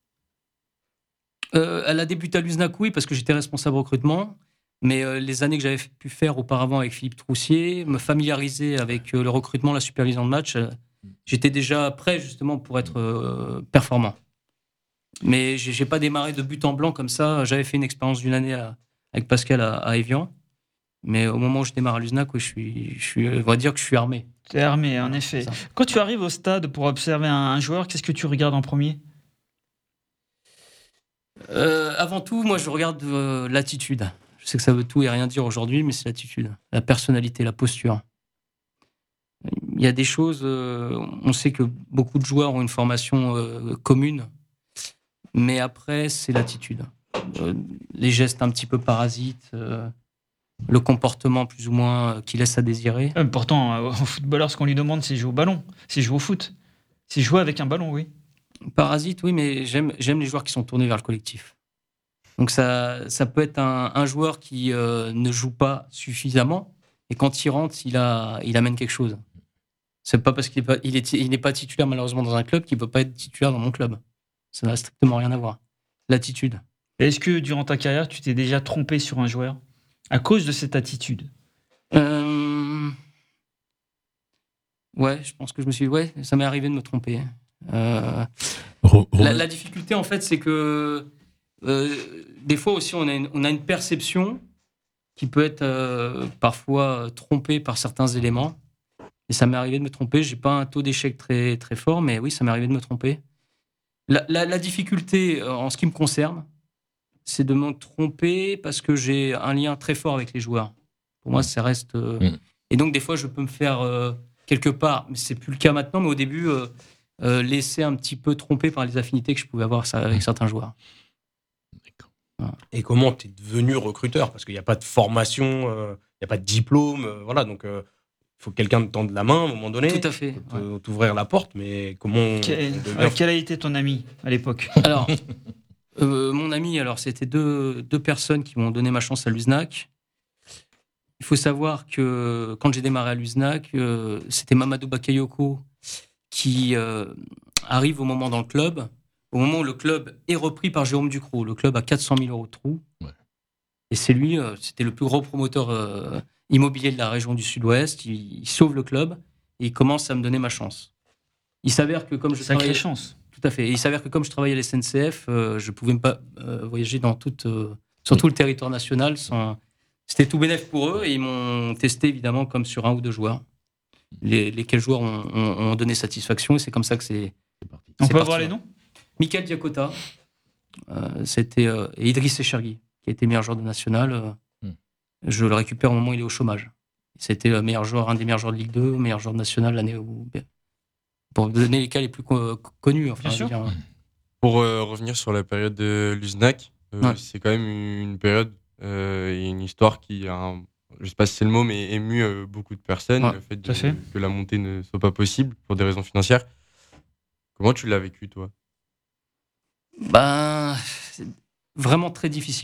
Euh, elle a débuté à l'U S N A C, oui, parce que j'étais responsable recrutement. Mais euh, les années que j'avais f- pu faire auparavant avec Philippe Troussier, me familiariser avec euh, le recrutement, la supervision de match, euh, j'étais déjà prêt justement pour être euh, performant. Mais j'ai, j'ai pas démarré de but en blanc comme ça. J'avais fait une expérience d'une année à- avec Pascal à, à Evian. Mais au moment où je démarre à l'U S N A C, oui, je suis, je suis, on va dire que je suis armé. T'es armé, en Voilà, effet. c'est ça. Quand tu arrives au stade pour observer un, un joueur, qu'est-ce que tu regardes en premier? Euh, avant tout, moi, je regarde euh, l'attitude. Je sais que ça veut tout et rien dire aujourd'hui, mais c'est l'attitude, la personnalité, la posture. Il y a des choses, euh, on sait que beaucoup de joueurs ont une formation euh, commune, mais après, c'est l'attitude. Euh, les gestes un petit peu parasites, euh, le comportement plus ou moins euh, qui laisse à désirer. Euh, Pourtant, euh, au footballeur, ce qu'on lui demande, c'est jouer au ballon, c'est jouer au foot. C'est jouer avec un ballon, oui. Parasite, oui, mais j'aime, j'aime les joueurs qui sont tournés vers le collectif. Donc ça, ça peut être un, un joueur qui euh, ne joue pas suffisamment, et quand il rentre, il, a, il amène quelque chose. C'est pas parce qu'il n'est pas, il est, il n'est pas titulaire malheureusement dans un club qu'il ne peut pas être titulaire dans mon club. Ça n'a strictement rien à voir. L'attitude. Et est-ce que durant ta carrière, tu t'es déjà trompé sur un joueur à cause de cette attitude? Euh... Ouais, je pense que je me suis... Ouais, ça m'est arrivé de me tromper. Euh... Ro- La, Ro- la difficulté, en fait, c'est que euh, des fois aussi, on a une, on a une perception qui peut être euh, parfois trompée par certains éléments. Et ça m'est arrivé de me tromper. J'ai pas un taux d'échec très, très fort, mais oui, ça m'est arrivé de me tromper. La, la, la difficulté, euh, en ce qui me concerne, c'est de me tromper parce que j'ai un lien très fort avec les joueurs. Pour moi, ça reste... euh, Mm. Et donc, des fois, je peux me faire euh, quelque part, mais c'est plus le cas maintenant, mais au début... Euh, Euh, laisser un petit peu tromper par les affinités que je pouvais avoir ça, avec certains joueurs. Et comment tu es devenu recruteur? Parce qu'il n'y a pas de formation, euh, il n'y a pas de diplôme. euh, voilà, donc il faut que quelqu'un te tende la main à un moment donné. Tout à fait. Pour Ouais. te- t'ouvrir la porte, mais comment on- Quel, on devient- ouais, quel a été ton ami à l'époque? Alors, euh, mon ami, alors c'était deux, deux personnes qui m'ont donné ma chance à l'U S N A C. Il faut savoir que quand j'ai démarré à l'U S N A C, euh, c'était Mamadou Bakayoko qui euh, arrive au moment dans le club, au moment où le club est repris par Jérôme Ducrot. Le club a quatre cent mille euros de trous. Ouais. Et c'est lui, euh, c'était le plus gros promoteur euh, immobilier de la région du Sud-Ouest. Il, il sauve le club et il commence à me donner ma chance. Il s'avère que comme je Sacrée travaillais... chance. Tout à fait. Et il s'avère que comme je travaillais à la S N C F, euh, je pouvais pas euh, voyager dans toute, euh, sur tout le territoire national. Sans... C'était tout bénef pour eux et ils m'ont testé évidemment comme sur un ou deux joueurs. Les, lesquels joueurs ont, ont, ont donné satisfaction et c'est comme ça que c'est, C'est parti. On c'est peut parti, avoir les ouais. noms? Michael Diakota, euh, c'était euh, et Idriss Echargui, qui a été meilleur joueur de national. euh, Hmm. Je le récupère au moment où il est au chômage. C'était le meilleur joueur, un des meilleurs joueurs de Ligue deux, meilleur joueur de national l'année où. Pour donner les cas les plus co- connus. Enfin, Bien sûr. je veux dire, Pour euh, revenir sur la période de l'U S N A C, euh, Ouais. c'est quand même une période euh, et une histoire qui a, un- je sais pas si c'est le mot, mais ému euh, beaucoup de personnes. Ouais, le fait, tout à de- fait. que la montée ne soit pas possible pour des raisons financières. Comment tu l'as vécu, toi? Ben, c'est vraiment très difficilement.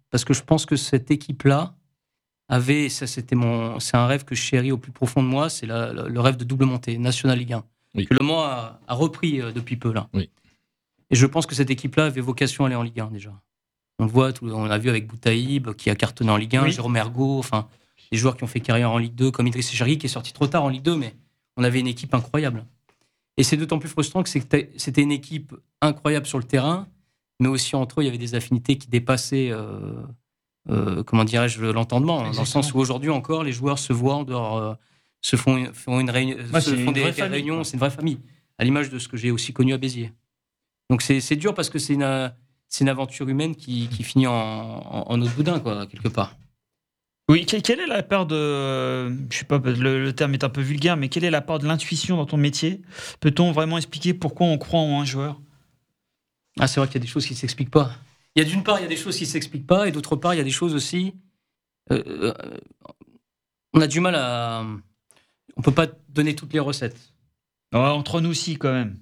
parce que je pense que cette équipe-là avait, ça c'était mon, c'est un rêve que je chéris au plus profond de moi, c'est la, la, le rêve de double montée, National Ligue un, oui. que Le Mans a, a repris euh, depuis peu là. Oui. Et je pense que cette équipe-là avait vocation à aller en Ligue un déjà. On le voit, tout, on l'a vu avec Boutaïb qui a cartonné en Ligue un, oui. Jérôme Ergaud, enfin des joueurs qui ont fait carrière en Ligue deux, comme Idriss Cherki qui est sorti trop tard en Ligue deux, mais on avait une équipe incroyable. Et c'est d'autant plus frustrant que c'était, c'était une équipe incroyable sur le terrain, mais aussi entre eux, il y avait des affinités qui dépassaient, euh, euh, comment dirais-je, l'entendement. Exactement. Dans le sens où aujourd'hui encore, les joueurs se voient en dehors, euh, se font, font, une réunion, ouais, se font des, des réunions, c'est une vraie famille, à l'image de ce que j'ai aussi connu à Béziers. Donc c'est, c'est dur parce que c'est une, c'est une aventure humaine qui, qui finit en, en, en autre boudin, quoi, quelque part. Oui, quelle est la part de, je sais pas, le, le terme est un peu vulgaire, mais quelle est la part de l'intuition dans ton métier ? Peut-on vraiment expliquer pourquoi on croit en un joueur ? Ah, c'est vrai qu'il y a des choses qui ne s'expliquent pas. Il y a d'une part, il y a des choses qui ne s'expliquent pas, et d'autre part, il y a des choses aussi. Euh, euh, on a du mal à. On ne peut pas donner toutes les recettes. Ouais, entre nous aussi, quand même.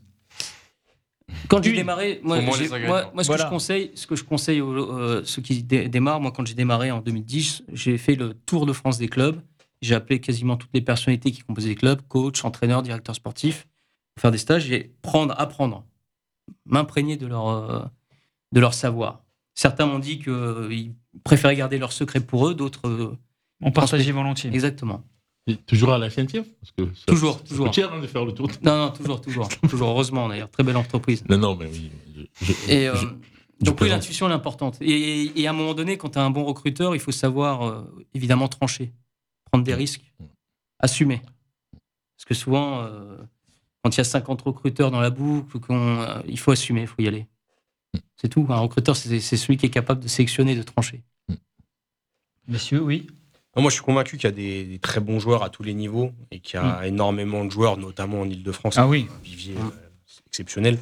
Quand j'ai démarré, moi, j'ai, moi, moi ce, voilà. que je conseille, ce que je conseille aux euh, ceux qui dé- démarrent, moi, quand j'ai démarré en deux mille dix, j'ai fait le tour de France des clubs. J'ai appelé quasiment toutes les personnalités qui composaient les clubs, coach, entraîneur, directeur sportif, pour faire des stages et prendre, apprendre, m'imprégner de leur, euh, de leur savoir. Certains m'ont dit qu'ils euh, préféraient garder leur secret pour eux, d'autres. Euh, On partageait volontiers. Exactement. Et toujours à la F N T F parce que ça, Toujours, ça toujours. C'est cher hein, de faire le tour. Non, non, toujours, toujours. toujours, heureusement d'ailleurs. Très belle entreprise. Non, non, mais oui. Je, je, et, euh, je, donc, oui, l'intuition est importante. Et, et à un moment donné, quand tu as un bon recruteur, il faut savoir, euh, évidemment, trancher, prendre des risques, assumer. Parce que souvent, euh, quand il y a cinquante recruteurs dans la boucle, qu'on, euh, il faut assumer, il faut y aller. C'est tout. Un recruteur, c'est, c'est celui qui est capable de sélectionner, de trancher. Messieurs, oui. Moi, je suis convaincu qu'il y a des, des très bons joueurs à tous les niveaux et qu'il y a mmh. énormément de joueurs, notamment en Ile-de-France. Ah oui. Un vivier euh, exceptionnel.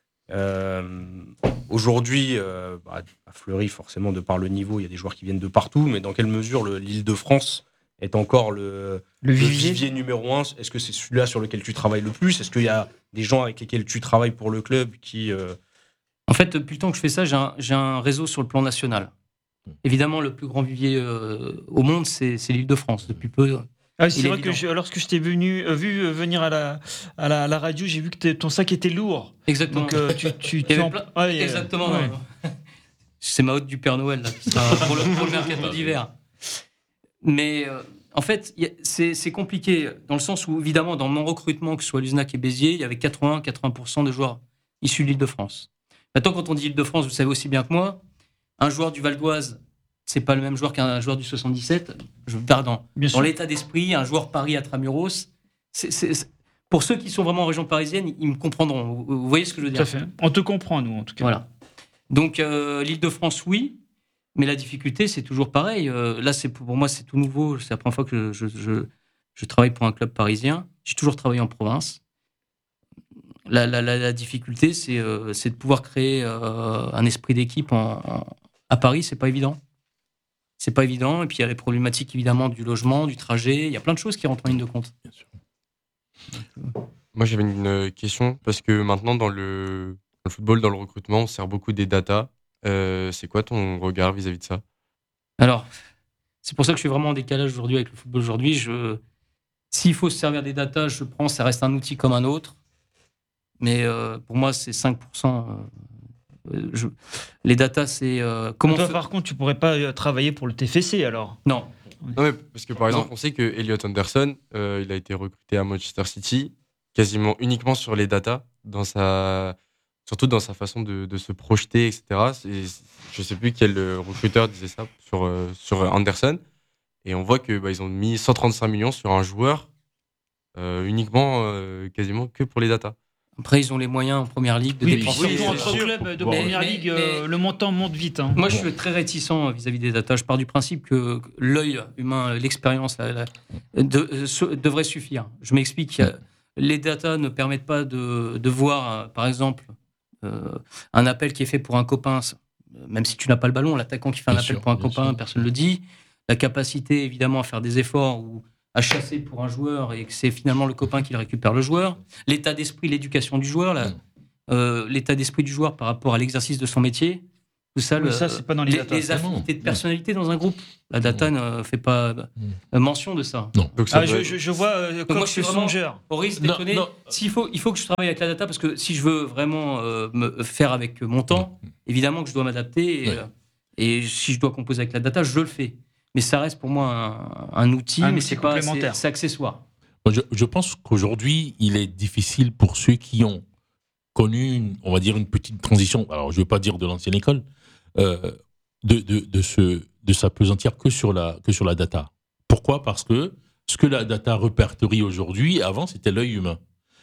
Euh, aujourd'hui, euh, bah, à Fleury, forcément, de par le niveau, il y a des joueurs qui viennent de partout. Mais dans quelle mesure le, l'Île-de-France est encore le, le, vivier. le vivier numéro un ? Est-ce que c'est celui-là sur lequel tu travailles le plus ? Est-ce qu'il y a des gens avec lesquels tu travailles pour le club qui... Euh... En fait, depuis le temps que je fais ça, j'ai un, j'ai un réseau sur le plan national. Évidemment, le plus grand vivier euh, au monde, c'est, c'est l'Île-de-France. Depuis peu. Ah, c'est vrai évident. que je, lorsque je t'ai venu, euh, vu venir à la, à la, à la radio, j'ai vu que ton sac était lourd. Exactement. Donc, euh, tu, tu, tu en... plein... ouais, Exactement. Ouais. C'est ma hôte du Père Noël là, qui sera pour, le, pour le mercato d'hiver. Mais euh, en fait, y a, c'est, c'est compliqué dans le sens où, évidemment, dans mon recrutement, que ce soit Luznac et Béziers, il y avait quatre-vingts à quatre-vingts pour cent de joueurs issus de l'Île-de-France. Maintenant, quand on dit Île-de-France, vous savez aussi bien que moi, un joueur du Val d'Oise, c'est pas le même joueur qu'un joueur du soixante-dix-sept. Je pardon. Dans sûr. L'état d'esprit, un joueur Paris Intramuros, c'est, c'est, c'est, pour ceux qui sont vraiment en région parisienne, ils me comprendront. Vous, vous voyez ce que je veux dire ? Tout à fait. On te comprend, nous, en tout cas. Voilà. Donc, euh, l'Île-de-France, oui, mais la difficulté, c'est toujours pareil. Euh, là, c'est pour moi, c'est tout nouveau. C'est la première fois que je, je, je, je travaille pour un club parisien. J'ai toujours travaillé en province. La, la, la, la difficulté, c'est, euh, c'est de pouvoir créer euh, un esprit d'équipe en, en, à Paris. C'est pas évident. C'est pas évident. Et puis il y a les problématiques évidemment du logement, du trajet. Il y a plein de choses qui rentrent en ligne de compte. Bien sûr. Moi, j'avais une question parce que maintenant dans le, dans le football, dans le recrutement, on sert beaucoup des datas. Euh, c'est quoi ton regard vis-à-vis de ça ? Alors, c'est pour ça que je suis vraiment en décalage aujourd'hui avec le football aujourd'hui. Je, s'il faut se servir des datas, je prends. Ça reste un outil comme un autre. Mais euh, pour moi, c'est cinq pour cent. Euh, je... Les datas, c'est... Euh, comment toi, fait... par contre, tu ne pourrais pas travailler pour le T F C, alors ? Non. Non, mais parce que, par exemple, non. on sait que Elliot Anderson, euh, il a été recruté à Manchester City, quasiment uniquement sur les datas, dans sa... surtout dans sa façon de, de se projeter, et cetera. C'est... Je ne sais plus quel recruteur disait ça sur, euh, sur Anderson. Et on voit qu'ils bah, ont mis cent trente-cinq millions sur un joueur, euh, uniquement, euh, quasiment que pour les datas. Après, ils ont les moyens en première ligue de oui, dépenser. Oui, surtout entre clubs de bon, première mais, ligue, mais, euh, le montant monte vite. Hein. Moi, bon. je suis très réticent vis-à-vis des datas. Je pars du principe que l'œil humain, l'expérience, la, la, de, de, devrait suffire. Je m'explique. Les datas ne permettent pas de, de voir, par exemple, euh, un appel qui est fait pour un copain, même si tu n'as pas le ballon, l'attaquant qui fait un bien appel sûr, pour un copain, sûr. Personne ne le dit. La capacité, évidemment, à faire des efforts ou à chasser pour un joueur et que c'est finalement le copain qui récupère le joueur, l'état d'esprit, l'éducation du joueur, la, euh, l'état d'esprit du joueur par rapport à l'exercice de son métier, Tout ça, Oui, le- ça, c'est pas dans les les, data. les affinités de personnalité dans un groupe. La data ne fait pas euh, mention de ça. Non. Donc ça Ah, doit- je, je- je vois euh, Donc comme moi, je suis vraiment- songeur. Maurice, Non, déconner. non. S'il faut, il faut que je travaille avec la data parce que si je veux vraiment euh, me faire avec mon temps, évidemment que je dois m'adapter. Et, Ouais. euh, et si je dois composer avec la data, je le fais. Mais ça reste pour moi un, un outil, Un mais outil c'est pas, complémentaire. c'est, c'est accessoire. Moi, Je, je pense qu'aujourd'hui, il est difficile pour ceux qui ont connu, une- on va dire, une petite transition. Alors, je ne veux pas dire de l'ancienne école, euh, de, de, de, se, de s'appesantir que sur, la, que sur la data. Pourquoi ? Parce que ce que la data répertorie aujourd'hui, avant, c'était l'œil humain.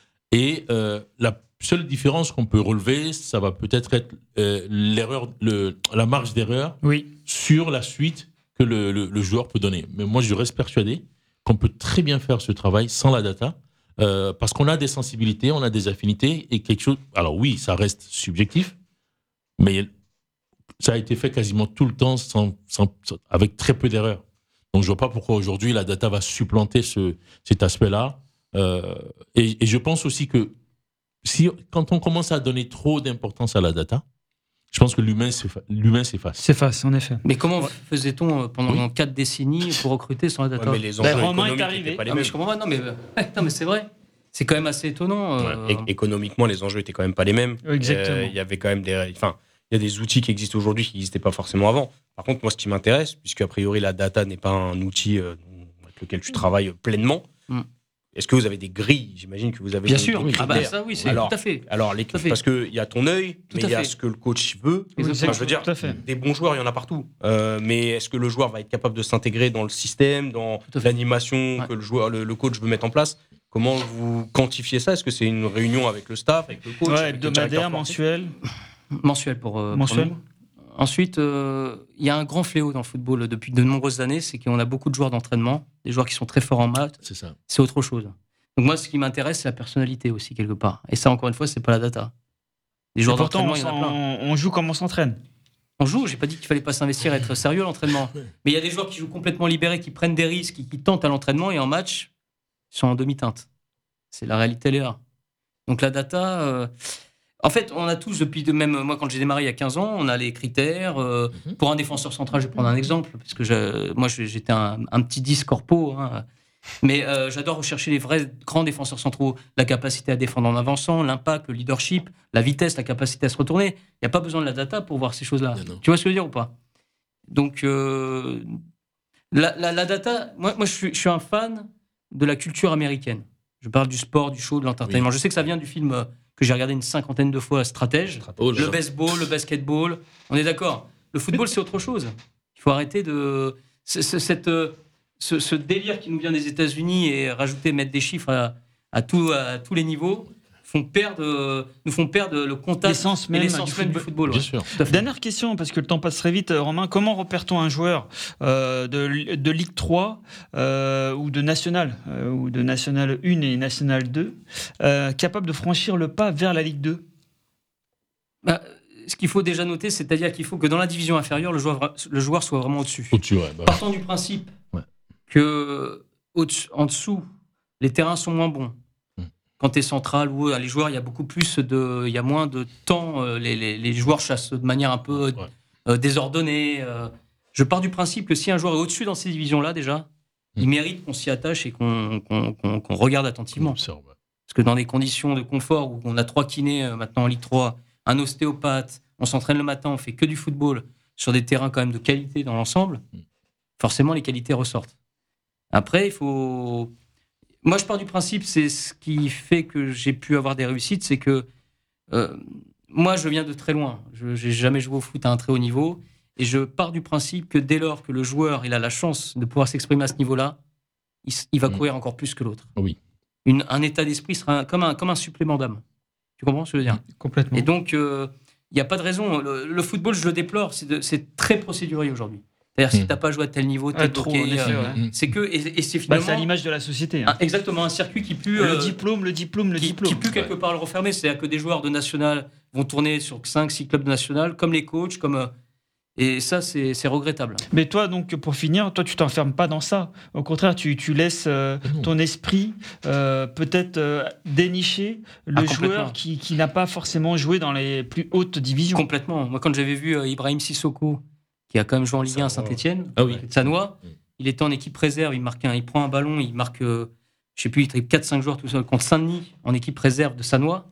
Et euh, la seule différence qu'on peut relever, ça va peut-être être euh, l'erreur, le, la marge d'erreur Oui. sur la suite que le, le, le joueur peut donner. Mais moi, je reste persuadé qu'on peut très bien faire ce travail sans la data, euh, parce qu'on a des sensibilités, on a des affinités, et quelque chose... Alors oui, ça reste subjectif, mais ça a été fait quasiment tout le temps sans, sans- avec très peu d'erreurs. Donc je vois pas pourquoi aujourd'hui la data va supplanter ce, cet aspect-là. Euh, et, et je pense aussi que si, quand on commence à donner trop d'importance à la data, je pense que l'humain s'effa- l'humain s'efface. C'est face, en effet. Mais comment faisait-on euh, pendant Oui. quatre décennies pour recruter sans la data? Ouais, mais les Ben, enjeux Romain est économiques arrivé. n'étaient pas les Ah, mais mêmes. je comprends pas. Non, mais, euh, ouais, non, mais c'est vrai. C'est quand même assez étonnant. euh, Ouais, é- économiquement, les enjeux étaient quand même pas les mêmes. Exactement. Euh, Il y avait quand même des, enfin, il y a des outils qui existent aujourd'hui qui n'existaient pas forcément avant. Par contre, moi, ce qui m'intéresse, puisque a priori la data n'est pas un outil euh, avec lequel tu travailles pleinement, Mm. est-ce que vous avez des grilles? J'imagine que vous avez Bien des, sûr. des Ah bah critères. ça, oui, c'est Alors, tout à fait. Alors, les, Tout à fait. parce qu'il y a ton œil, Tout mais à il y a fait. ce que le coach veut. Exactement. Enfin, je veux dire, Tout à fait. des bons joueurs, il y en a partout. Euh, mais est-ce que le joueur va être capable de s'intégrer dans le système, dans Tout à fait. l'animation Ouais. que le, joueur, le, le coach veut mettre en place? Comment vous quantifiez ça? Est-ce que c'est une réunion avec le staff, avec le coach, Ouais, avec le directeur hebdomadaire, sportif? mensuel. Mensuel pour, euh, pour Mensuel. nous. Ensuite, euh, il y a un grand fléau dans le football depuis de nombreuses années, c'est qu'on a beaucoup de joueurs d'entraînement, des joueurs qui sont très forts en maths, C'est ça. c'est autre chose. Donc moi, ce qui m'intéresse, c'est la personnalité aussi, quelque part. Et ça, encore une fois, c'est pas la data. Les Et joueurs pourtant, d'entraînement, on, il y en a plein. s'en- on joue comme on s'entraîne. On joue, j'ai pas dit qu'il fallait pas s'investir et être sérieux à l'entraînement. Mais il y a des joueurs qui jouent complètement libérés, qui prennent des risques, qui, qui tentent à l'entraînement et en match, ils sont en demi-teinte. C'est la réalité, elle est là. Donc la data... euh, En fait, on a tous, depuis de même moi, quand j'ai démarré il y a quinze ans, on a les critères. euh, Mhm. Pour un défenseur central, je vais prendre un exemple, parce que je- moi, je- j'étais un, un petit dix corpo. hein. Mais euh, j'adore rechercher les vrais grands défenseurs centraux. La capacité à défendre en avançant, l'impact, le leadership, la vitesse, la capacité à se retourner. Il n'y a pas besoin de la data pour voir ces choses-là. Non, non. Tu vois ce que je veux dire ou pas? Donc, euh, la, la- la data, moi, moi je, suis, je suis un fan de la culture américaine. Je parle du sport, du show, de l'entertainment. Je sais que ça vient du film euh, que j'ai regardé une cinquantaine de fois, Stratège. Oh là Le là. baseball, le basketball, on est d'accord. Le football, c'est autre chose. Il faut arrêter de... ce- ce- cette, euh, ce, ce délire qui nous vient des États-Unis et rajouter, mettre des chiffres à, à, tout- à tous les niveaux, font perdre, euh, nous font perdre le contact L'essence et même l'essence du même du football. football. Bien ouais. sûr. Tout à fait. Dernière question, parce que le temps passe très vite, euh, Romain. Comment repère-t-on un joueur euh, de, de Ligue trois euh, ou de National, euh, ou de National un et National deux, euh, capable de franchir le pas vers la Ligue deux? Bah, ce qu'il faut déjà noter, c'est-à-dire qu'il faut que dans la division inférieure, le joueur, le joueur soit vraiment au-dessus. Au-dessus, ouais. bah, Partons du principe Ouais. que au-dessus- en dessous, les terrains sont moins bons. Mm. Quand tu es central ou les joueurs, il y a beaucoup plus de, il y a moins de temps. euh, Les, les- les joueurs chassent de manière un peu Ouais. euh, désordonnée. euh. Je pars du principe que si un joueur est au-dessus dans ces divisions-là, déjà, il Mm. mérite qu'on s'y attache et qu'on qu'on- qu'on- qu'on regarde on attentivement. observe, ouais. Parce que dans des conditions de confort où on a trois kinés euh, maintenant en Ligue trois, un ostéopathe, on s'entraîne le matin, on fait que du football sur des terrains quand même de qualité dans l'ensemble, Mm. forcément les qualités ressortent. Après, il faut. Moi, je pars du principe, c'est ce qui fait que j'ai pu avoir des réussites, c'est que euh, moi, je viens de très loin. Je n'ai jamais joué au foot à un très haut niveau. Et je pars du principe que dès lors que le joueur il a la chance de pouvoir s'exprimer à ce niveau-là, il, s- il va Mm. courir encore plus que l'autre. Oui. Une- un état d'esprit sera un- comme, un, comme un supplément d'âme. Tu comprends ce que je veux dire? Complètement. Et donc, il n'y a pas de raison. Le, le football, je le déplore, c'est de- c'est très procédurier aujourd'hui. C'est-à-dire, si Mm. tu n'as pas joué à tel niveau, Ah, tel trop, bloqué, en effet, euh, ouais. Mm. c'est que. Et, et c'est Bah, finalement. c'est à l'image de la société. hein. un- exactement, un circuit qui pue. le euh, diplôme, le diplôme, le qui, diplôme. qui pue quelque part le refermer. C'est-à-dire que des joueurs de national vont tourner sur cinq six clubs de national, comme les coachs, comme. euh, Et ça, c'est, c'est regrettable. Mais toi, donc, pour finir, toi, tu t'enfermes pas dans ça. Au contraire, tu, tu laisses euh, ton esprit euh, peut-être euh, dénicher le Ah, joueur qui, qui n'a pas forcément joué dans les plus hautes divisions. Complètement. Moi, quand j'avais vu euh, Ibrahim Sissoko, qui a quand même joué en Ligue un à Saint-Etienne, Ah oui. Sanois, il était en équipe réserve, il, marque un, il prend un ballon, il marque, euh, je sais plus, il triple quatre cinq joueurs tout seul contre Saint-Denis en équipe réserve de Sanois.